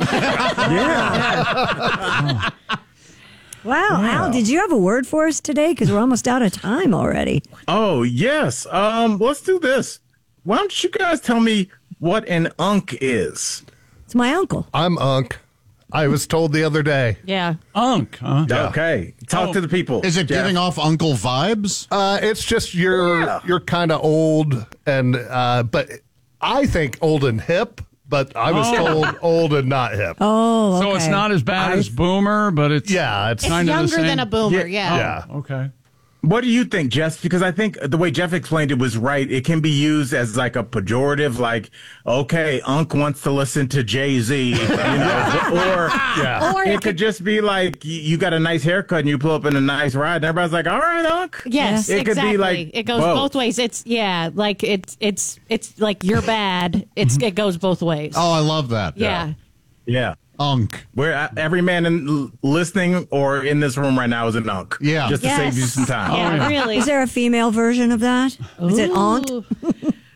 Yeah. Wow, Al, did you have a word for us today? Because we're almost out of time already. Oh, yes. Um, let's do this. Why don't you guys tell me what an unk is? It's my uncle. I'm Unk. I was told the other day. Yeah. Unk, huh? Yeah. Okay. Talk Oh. to the people. Is it Jeff. giving off uncle vibes? Uh, it's just you're Yeah. you're kind of old, and uh, but I think old and hip. But I was Oh. told old and not hip. Oh, So okay. it's not as bad as Boomer, but it's Yeah, it's It's kind of the younger same. than a boomer. Yeah. Yeah. yeah. Okay. What do you think, Jess? Because I think the way Jeff explained it was right. It can be used as like a pejorative, like, okay, Unk wants to listen to Jay-Z, you know, or, Yeah. Or it it could just be like you you got a nice haircut and you pull up in a nice ride, and everybody's like, all right, Unk. Yes, It could exactly. be like it goes both. both ways. It's yeah, like it's it's it's like you're bad. It's it goes both ways. Oh, I love that. yeah. Yeah. Unk. Where uh, every man in, listening or in this room right now is an Unk. Yeah. Just to Yes. save you some time. Yeah, really. Is there a female version of that? Is it Aunt? Ooh.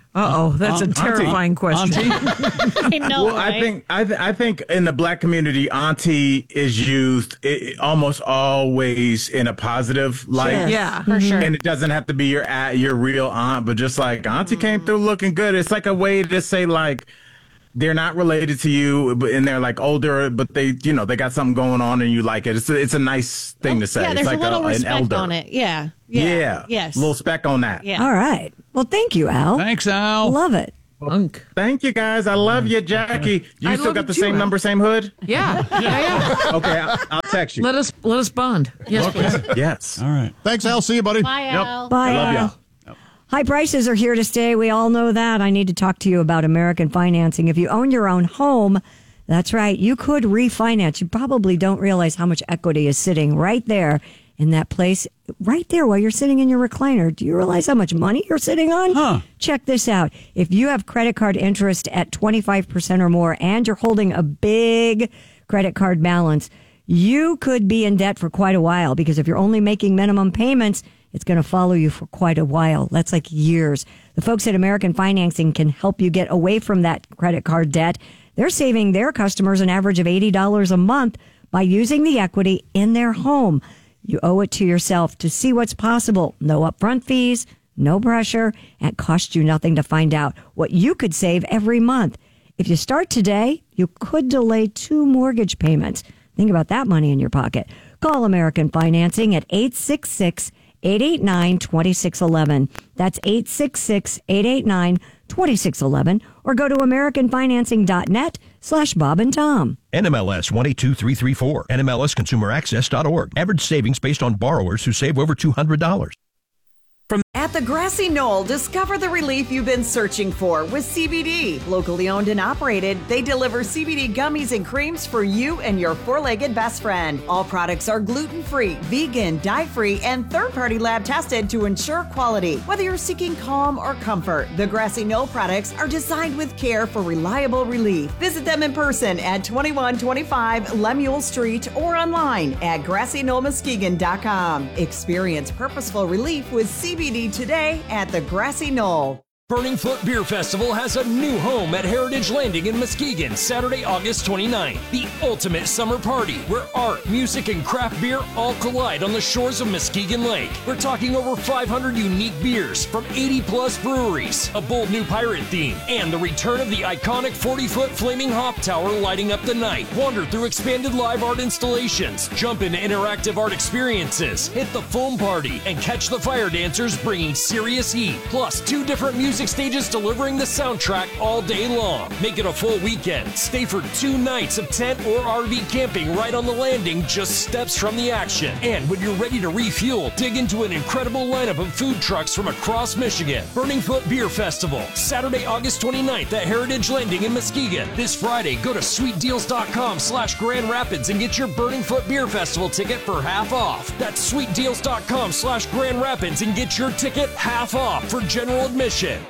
Uh-oh, that's a Auntie. terrifying question. I know, Well, I right? think I, th- I think in the black community, auntie is used it, almost always in a positive light. Sure. Yeah, for sure. And it doesn't have to be your a- your real aunt, but just like auntie came through looking good. It's like a way to say like they're not related to you, but and they're like older, but they you know they got something going on and you like it. It's a, it's a nice thing to say. Yeah, there's it's like a little a, an respect elder. on it. Yeah. Yeah. Yeah. Yes. Little speck on that. Yeah. All right. Well, thank you, Al. Thanks, Al. Love it. Unk. Thank you guys. I love you, Jackie. You I still love got the you too, same Al. number, same hood? Yeah, yeah, yeah. Okay, I'll, I'll text you. Let us let us bond. Yes, please. Yes. All right. Thanks, Al. See you, buddy. Bye, Al. Bye, I love Al. y'all. High prices are here to stay. We all know that. I need to talk to you about American financing. If you own your own home, that's right, you could refinance. You probably don't realize how much equity is sitting right there in that place, right there while you're sitting in your recliner. Do you realize how much money you're sitting on? Huh. Check this out. If you have credit card interest at twenty-five percent or more and you're holding a big credit card balance, you could be in debt for quite a while, because if you're only making minimum payments, it's going to follow you for quite a while. That's like years. The folks at American Financing can help you get away from that credit card debt. They're saving their customers an average of eighty dollars a month by using the equity in their home. You owe it to yourself to see what's possible. No upfront fees, no pressure, and it costs you nothing to find out what you could save every month. If you start today, you could delay two mortgage payments. Think about that money in your pocket. Call American Financing at eight six six, eight eight nine, two six one one. That's eight six six, eight eight nine, two six one one. Or go to american financing dot net slash Bob and Tom. N M L S one eight two three three four. N M L S consumer access dot org. Average savings based on borrowers who save over two hundred dollars. At the Grassy Knoll, discover the relief you've been searching for with C B D. Locally owned and operated, they deliver C B D gummies and creams for you and your four-legged best friend. All products are gluten-free, vegan, dye-free, and third-party lab tested to ensure quality. Whether you're seeking calm or comfort, the Grassy Knoll products are designed with care for reliable relief. Visit them in person at twenty-one twenty-five Lemuel Street or online at grassy knoll muskegon dot com. Experience purposeful relief with C B D today at the Grassy Knoll. Burning Foot Beer Festival has a new home at Heritage Landing in Muskegon, Saturday, August twenty-ninth. The ultimate summer party where art, music, and craft beer all collide on the shores of Muskegon Lake. We're talking over five hundred unique beers from eighty plus breweries, a bold new pirate theme, and the return of the iconic forty foot flaming hop tower lighting up the night. Wander through expanded live art installations, jump into interactive art experiences, hit the foam party, and catch the fire dancers bringing serious heat. Plus, two different music stages delivering the soundtrack all day long. Make it a full weekend. Stay for two nights of tent or R V camping right on the landing, just steps from the action. And when you're ready to refuel, dig into an incredible lineup of food trucks from across Michigan. Burning Foot Beer Festival, Saturday, August twenty-ninth at Heritage Landing in Muskegon. This Friday, go to sweet deals dot com slash Grand Rapids and get your Burning Foot Beer Festival ticket for half off. That's sweet deals dot com slash Grand Rapids and get your ticket half off for general admission.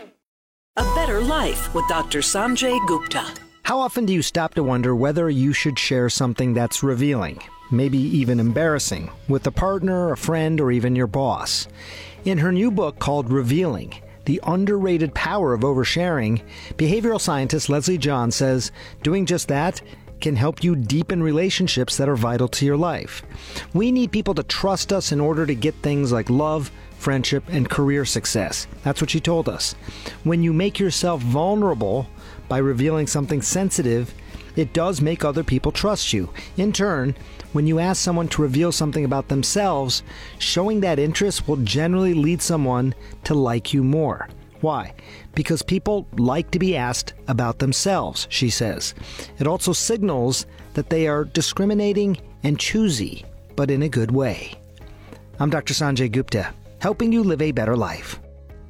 A Better Life with Doctor Sanjay Gupta. How often do you stop to wonder whether you should share something that's revealing, maybe even embarrassing, with a partner, a friend, or even your boss? In her new book called Revealing, The Underrated Power of Oversharing, behavioral scientist Leslie John says doing just that can help you deepen relationships that are vital to your life. We need people to trust us in order to get things like love, friendship, and career success. That's what she told us. When you make yourself vulnerable by revealing something sensitive, it does make other people trust you. In turn, when you ask someone to reveal something about themselves, showing that interest will generally lead someone to like you more. Why? Because people like to be asked about themselves, she says. It also signals that they are discriminating and choosy, but in a good way. I'm Doctor Sanjay Gupta, helping you live a better life.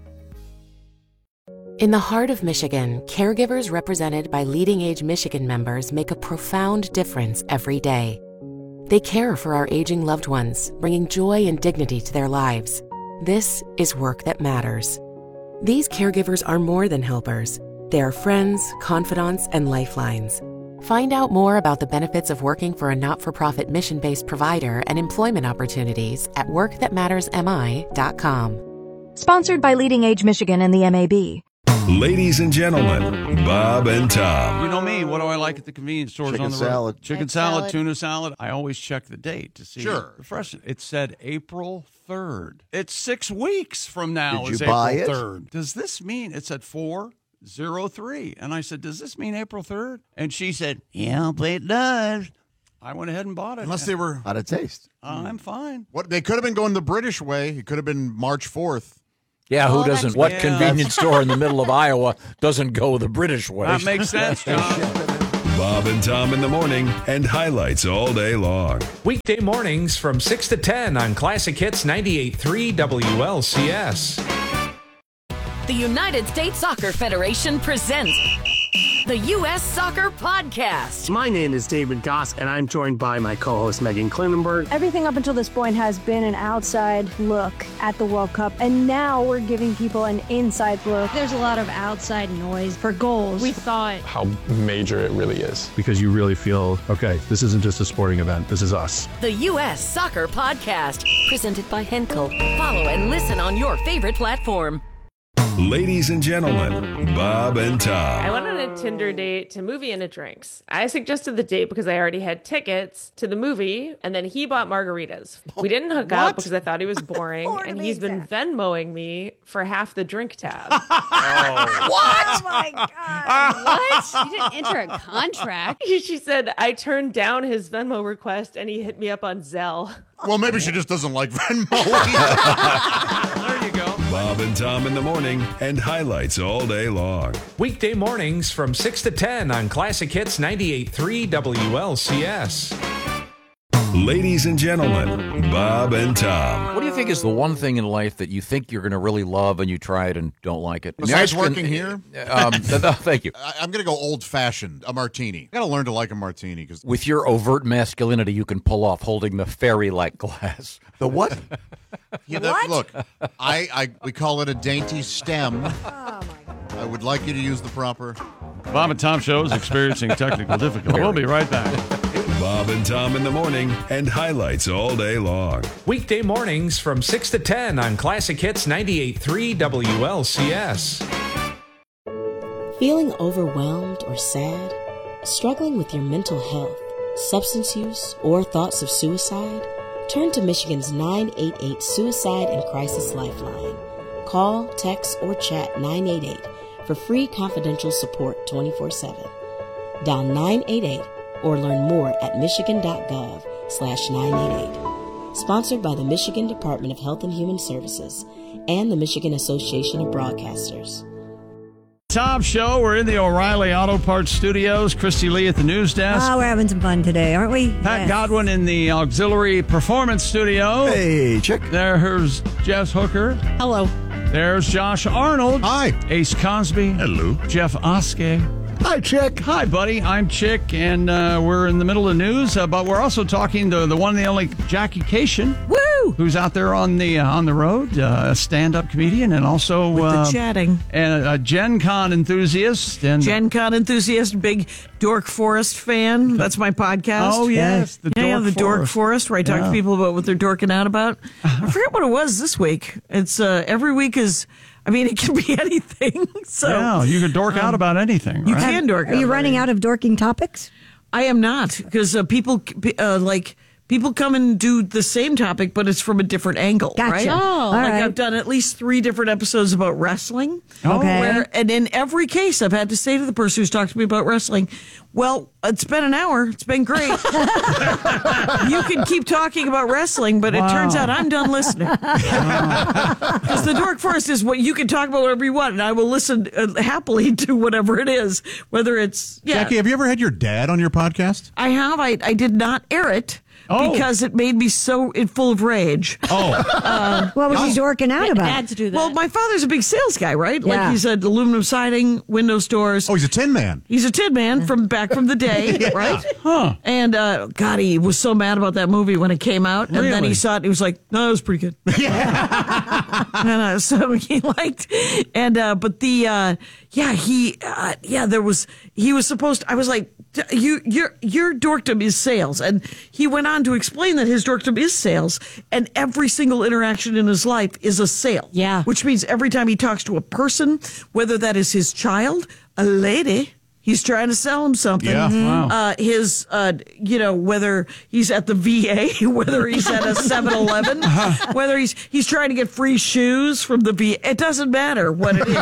In the heart of Michigan, caregivers represented by Leading Age Michigan members make a profound difference every day. They care for our aging loved ones, bringing joy and dignity to their lives. This is work that matters. These caregivers are more than helpers. They are friends, confidants, and lifelines. Find out more about the benefits of working for a not-for-profit mission-based provider and employment opportunities at work that matters m i dot com. Sponsored by Leading Age Michigan and the M A B. Ladies and gentlemen, Bob and Tom. You know me. What do I like at the convenience stores Chicken on the road? salad. Chicken Egg salad, salad. tuna salad. I always check the date to see Sure. the freshness. It said April third. It's six weeks from now. Did is you buy April it? third. Does this mean it said four zero three? And I said, does this mean April third? And she said, yeah, but it does. I went ahead and bought it. Unless they were. How'd it taste? Uh, I'm fine. What they could have been going the British way. It could have been March fourth. Yeah, who Oh, doesn't? that's- What yeah. convenience store in the middle of Iowa doesn't go the British way? That makes sense, John. Bob and Tom in the morning and highlights all day long. Weekday mornings from six to ten on Classic Hits ninety-eight point three W L C S. The United States Soccer Federation presents the U S Soccer Podcast. My name is David Goss, and I'm joined by my co-host Megan Klinenberg. Everything up until this point has been an outside look at the World Cup, and now we're giving people an inside look. There's a lot of outside noise for goals. We thought how major it really is. Because you really feel, okay, this isn't just a sporting event, this is us. The U S Soccer Podcast, presented by Henkel. Follow and listen on your favorite platform. Ladies and gentlemen, Bob and Tom. I went on a Tinder date to movie and a drinks. I suggested the date because I already had tickets to the movie, and then he bought margaritas. We didn't hook up because I thought he was boring, and he's been Venmoing me for half the drink tab. What? Oh my God. What? You didn't enter a contract. She said I turned down his Venmo request, and he hit me up on Zelle. Well, maybe she just doesn't like Venmo. There you go. Bob and Tom in the morning and highlights all day long. Weekday mornings from six to ten on Classic Hits ninety-eight point three W L C S. Ladies and gentlemen, Bob and Tom. What do you think is the one thing in life that you think you're going to really love and you try it and don't like it? Besides I mean, I working can- here? Um, no, thank you. I, I'm going to go old-fashioned, a martini. I got to learn to like a martini. Cause With your overt masculinity, you can pull off holding the fairy-like glass. The what? Yeah, that, look, I, I we call it a dainty stem. I would like you to use the proper. Bob and Tom Show is experiencing technical difficulty. We'll be right back. Bob and Tom in the morning and highlights all day long. Weekday mornings from six to ten on Classic Hits ninety-eight point three W L C S. Feeling overwhelmed or sad? Struggling with your mental health, substance use, or thoughts of suicide? Turn to Michigan's nine eight eight Suicide and Crisis Lifeline. Call, text, or chat nine eight eight for free confidential support twenty-four seven. Dial nine eight eight or learn more at michigan.gov slash 988. Sponsored by the Michigan Department of Health and Human Services and the Michigan Association of Broadcasters. Tom Show. We're in the O'Reilly Auto Parts Studios. Christy Lee at the news desk. Oh, we're having some fun today, aren't we? Pat Yes. Godwin in the Auxiliary Performance Studio. Hey, chick. There's Jess Hooker. Hello. There's Josh Arnold. Hi. Ace Cosby. Hello. Jeff Oskey. Hi, Chick. Hi, buddy. I'm Chick, and uh, we're in the middle of news, uh, but we're also talking to the one and the only Jackie Cation. Woo! Who's out there on the uh, on the road, uh, a stand-up comedian, and also With uh, the chatting. and a, a Gen Con enthusiast, and Gen Con enthusiast, big Dork Forest fan. That's my podcast. Oh, yes, the yeah, yeah, Dork the Dork Forest. Forest, where I talk Yeah. to people about what they're dorking out about. I forget what it was this week. It's uh, every week is. I mean, it can be anything. So yeah, you can dork out um, about anything. You right? can dork. Are you out running out of dorking topics? I am not, because uh, people uh, like people come and do the same topic, but it's from a different angle. Gotcha. Right? Oh, all like right. I've done at least three different episodes about wrestling. Okay. Where, and in every case, I've had to say to the person who's talked to me about wrestling, "Well, it's been an hour. It's been great. You can keep talking about wrestling, but Wow. it turns out I'm done listening." Because the Dork Forest is what you can talk about whatever you want, and I will listen uh, happily to whatever it is, whether it's yeah. Jackie, have you ever had your dad on your podcast? I have. I, I did not air it Oh. because it made me so in full of rage. Oh. Uh, What was he dorking out about? Had to do that. well, my father's a big sales guy, right? Yeah. Like he's at aluminum siding, windows, doors. Oh, he's a tin man. He's a tin man from back from the day, right? Huh. And uh, God, he was so mad about that movie when it came out, and then Really? he saw it. And he was like, "No, it was pretty good." and, uh, so he liked, and uh, but the uh, yeah, he, uh, yeah, there was, he was supposed to, I was like, you, your, your dorkdom is sales. And he went on to explain that his dorkdom is sales, and every single interaction in his life is a sale. Yeah. Which means every time he talks to a person, whether that is his child, a lady, he's trying to sell him something. Yeah, wow. Uh, his, uh, you know, whether he's at the V A, whether he's at a seven eleven, whether he's he's trying to get free shoes from the V A. It doesn't matter what it is.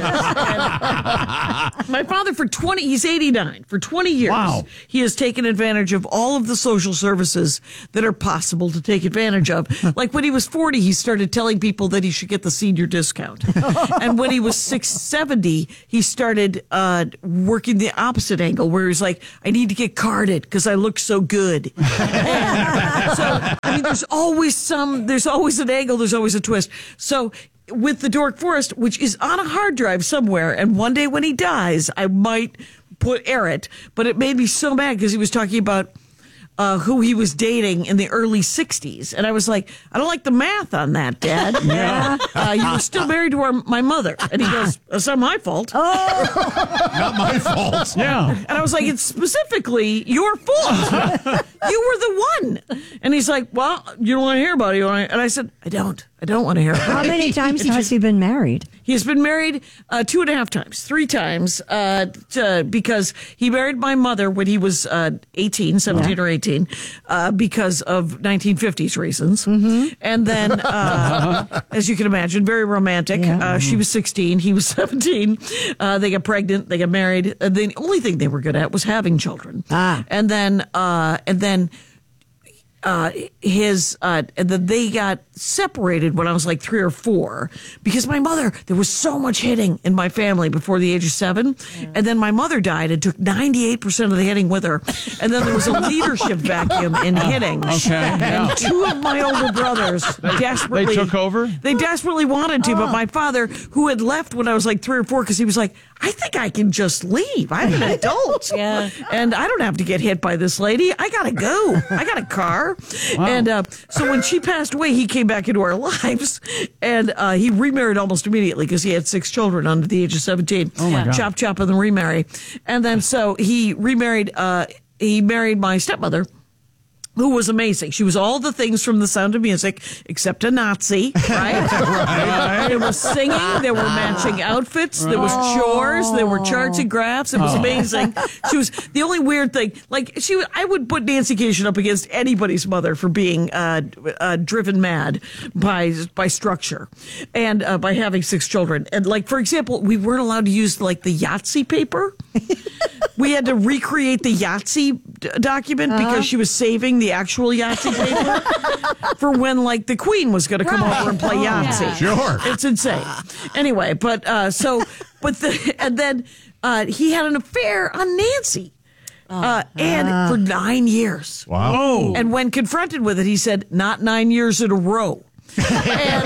And my father, for twenty, he's eighty-nine. For twenty years, Wow. he has taken advantage of all of the social services that are possible to take advantage of. Like when he was forty, he started telling people that he should get the senior discount. And when he was six seventy, he started uh, working the opposite angle, where he's like, I need to get carded because I look so good. And so, I mean, there's always some, there's always an angle, there's always a twist. So with the Dork Forest, which is on a hard drive somewhere, and one day when he dies, I might put air it, but it made me so mad because he was talking about Uh, who he was dating in the early sixties. And I was like, I don't like the math on that, Dad. Yeah. Uh, you were still married to our, my mother. And he goes, it's not my fault. Oh, Not my fault. Yeah. And I was like, it's specifically your fault. You were the one. And he's like, well, you don't want to hear about it. You wanna-" And I said, I don't. I don't want to hear about how it. many times has he been married? He's been married uh, two and a half times, three times, uh, to, because he married my mother when he was uh, eighteen, seventeen yeah. or eighteen, uh, because of nineteen fifties reasons. Mm-hmm. And then, uh, as you can imagine, very romantic. Yeah. Uh, mm-hmm. She was sixteen, he was seventeen. Uh, they got pregnant, they got married. Uh, the only thing they were good at was having children. Ah. And then, uh, and then, Uh, his, uh, and then they got separated when I was like three or four because my mother, there was so much hitting in my family before the age of seven. Yeah. And then my mother died and took ninety-eight percent of the hitting with her. And then there was a leadership vacuum in hitting. Okay. And Yeah. two of my older brothers desperately. They took over? They desperately wanted to, but my father, who had left when I was like three or four, because he was like, I think I can just leave. I'm an adult. Yeah. And I don't have to get hit by this lady. I got to go. I got a car. Wow. And uh, so when she passed away, he came back into our lives, and uh, he remarried almost immediately because he had six children under the age of seventeen. Oh, my God. Chop, chop, and then remarry. And then so he remarried, uh, he married my stepmother, who was amazing. She was all the things from The Sound of Music, except a Nazi, right? right. There was singing, there were matching outfits, there was chores, there were charts and graphs. It was Oh. amazing. She was the only weird thing. Like she, I would put Nancy Cation up against anybody's mother for being uh, uh, driven mad by by structure and uh, by having six children. And like, for example, we weren't allowed to use like the Yahtzee paper. We had to recreate the Yahtzee d- document uh-huh. because she was saving the actual Yahtzee paper for when, like, the Queen was going to come right. over and play oh, Yahtzee. Yeah. Sure. It's insane. Anyway, but uh, so, but the, and then uh, he had an affair on Nancy. Uh, and uh. for nine years. Wow. And when confronted with it, he said, not nine years in a row. And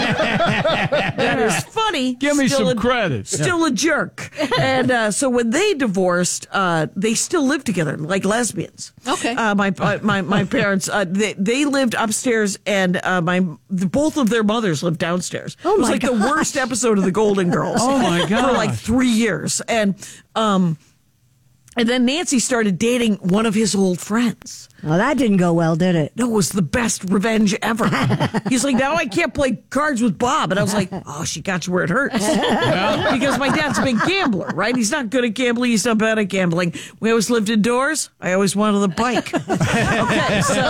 that is funny. Give me still some a, credit. Still yeah. a jerk. And uh, so when they divorced, uh, they still lived together like lesbians. Okay. Uh, my uh, my my parents uh, they they lived upstairs, and uh, my the, both of their mothers lived downstairs. Oh it was my like God. the worst episode of The Golden Girls. Oh my God! For like three years, and um. And then Nancy started dating one of his old friends. Well, that didn't go well, did it? No, it was the best revenge ever. He's like, now I can't play cards with Bob. And I was like, oh, she got you where it hurts. Yeah. Because my dad's a big gambler, right? He's not good at gambling. He's not bad at gambling. We always lived indoors. I always wanted the bike. Okay, so,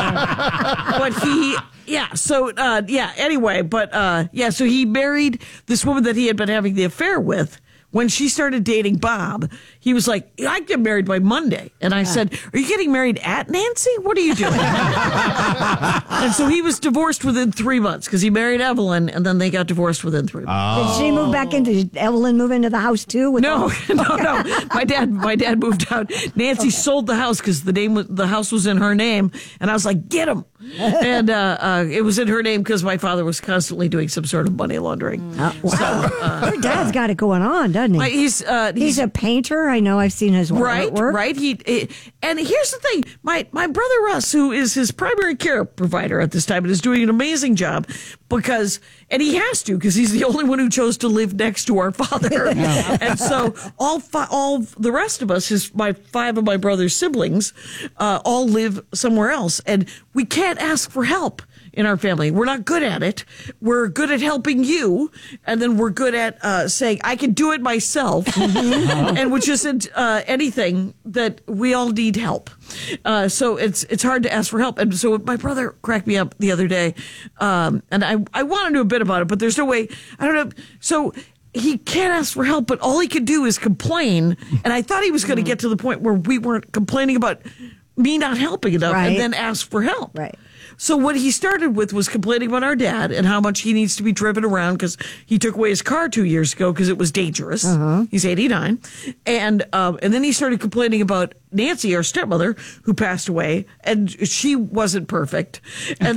but he... Yeah, so, uh, yeah, anyway, but, uh, yeah, so he married this woman that he had been having the affair with. When she started dating Bob, he was like, I get married by Monday. And I said, are you getting married at Nancy? What are you doing? And so he was divorced within three months because he married Evelyn, and then they got divorced within three months. Oh. Did she move back into, did Evelyn move into the house too? With No, all- no, no. My dad, my dad moved out. Nancy okay. sold the house because the name, was, the house was in her name. And I was like, get him. And uh, uh, it was in her name because my father was constantly doing some sort of money laundering. Oh, wow. So, uh, Your dad's got it going on, doesn't he? He's, uh, he's he's a painter. I know. I've seen his right, artwork. right. He, he And here's the thing, my, my brother Russ, who is his primary care provider at this time and is doing an amazing job because, and he has to, because he's the only one who chose to live next to our father. And so all fi- all the rest of us, his, my five of my brother's siblings, uh, all live somewhere else. And we can't ask for help in our family. We're not good at it. We're good at helping you, and then we're good at uh, saying, I can do it myself, and which isn't uh, anything that we all need help. Uh, so it's it's hard to ask for help. And so my brother cracked me up the other day, um, and I, I want to know a bit about it, but there's no way, I don't know. So he can't ask for help, but all he can do is complain. And I thought he was going to get to the point where we weren't complaining about me not helping enough Right. and then ask for help. Right. So what he started with was complaining about our dad and how much he needs to be driven around because he took away his car two years ago because it was dangerous. Uh-huh. He's eighty-nine. And um, and then he started complaining about Nancy, our stepmother, who passed away, and she wasn't perfect. And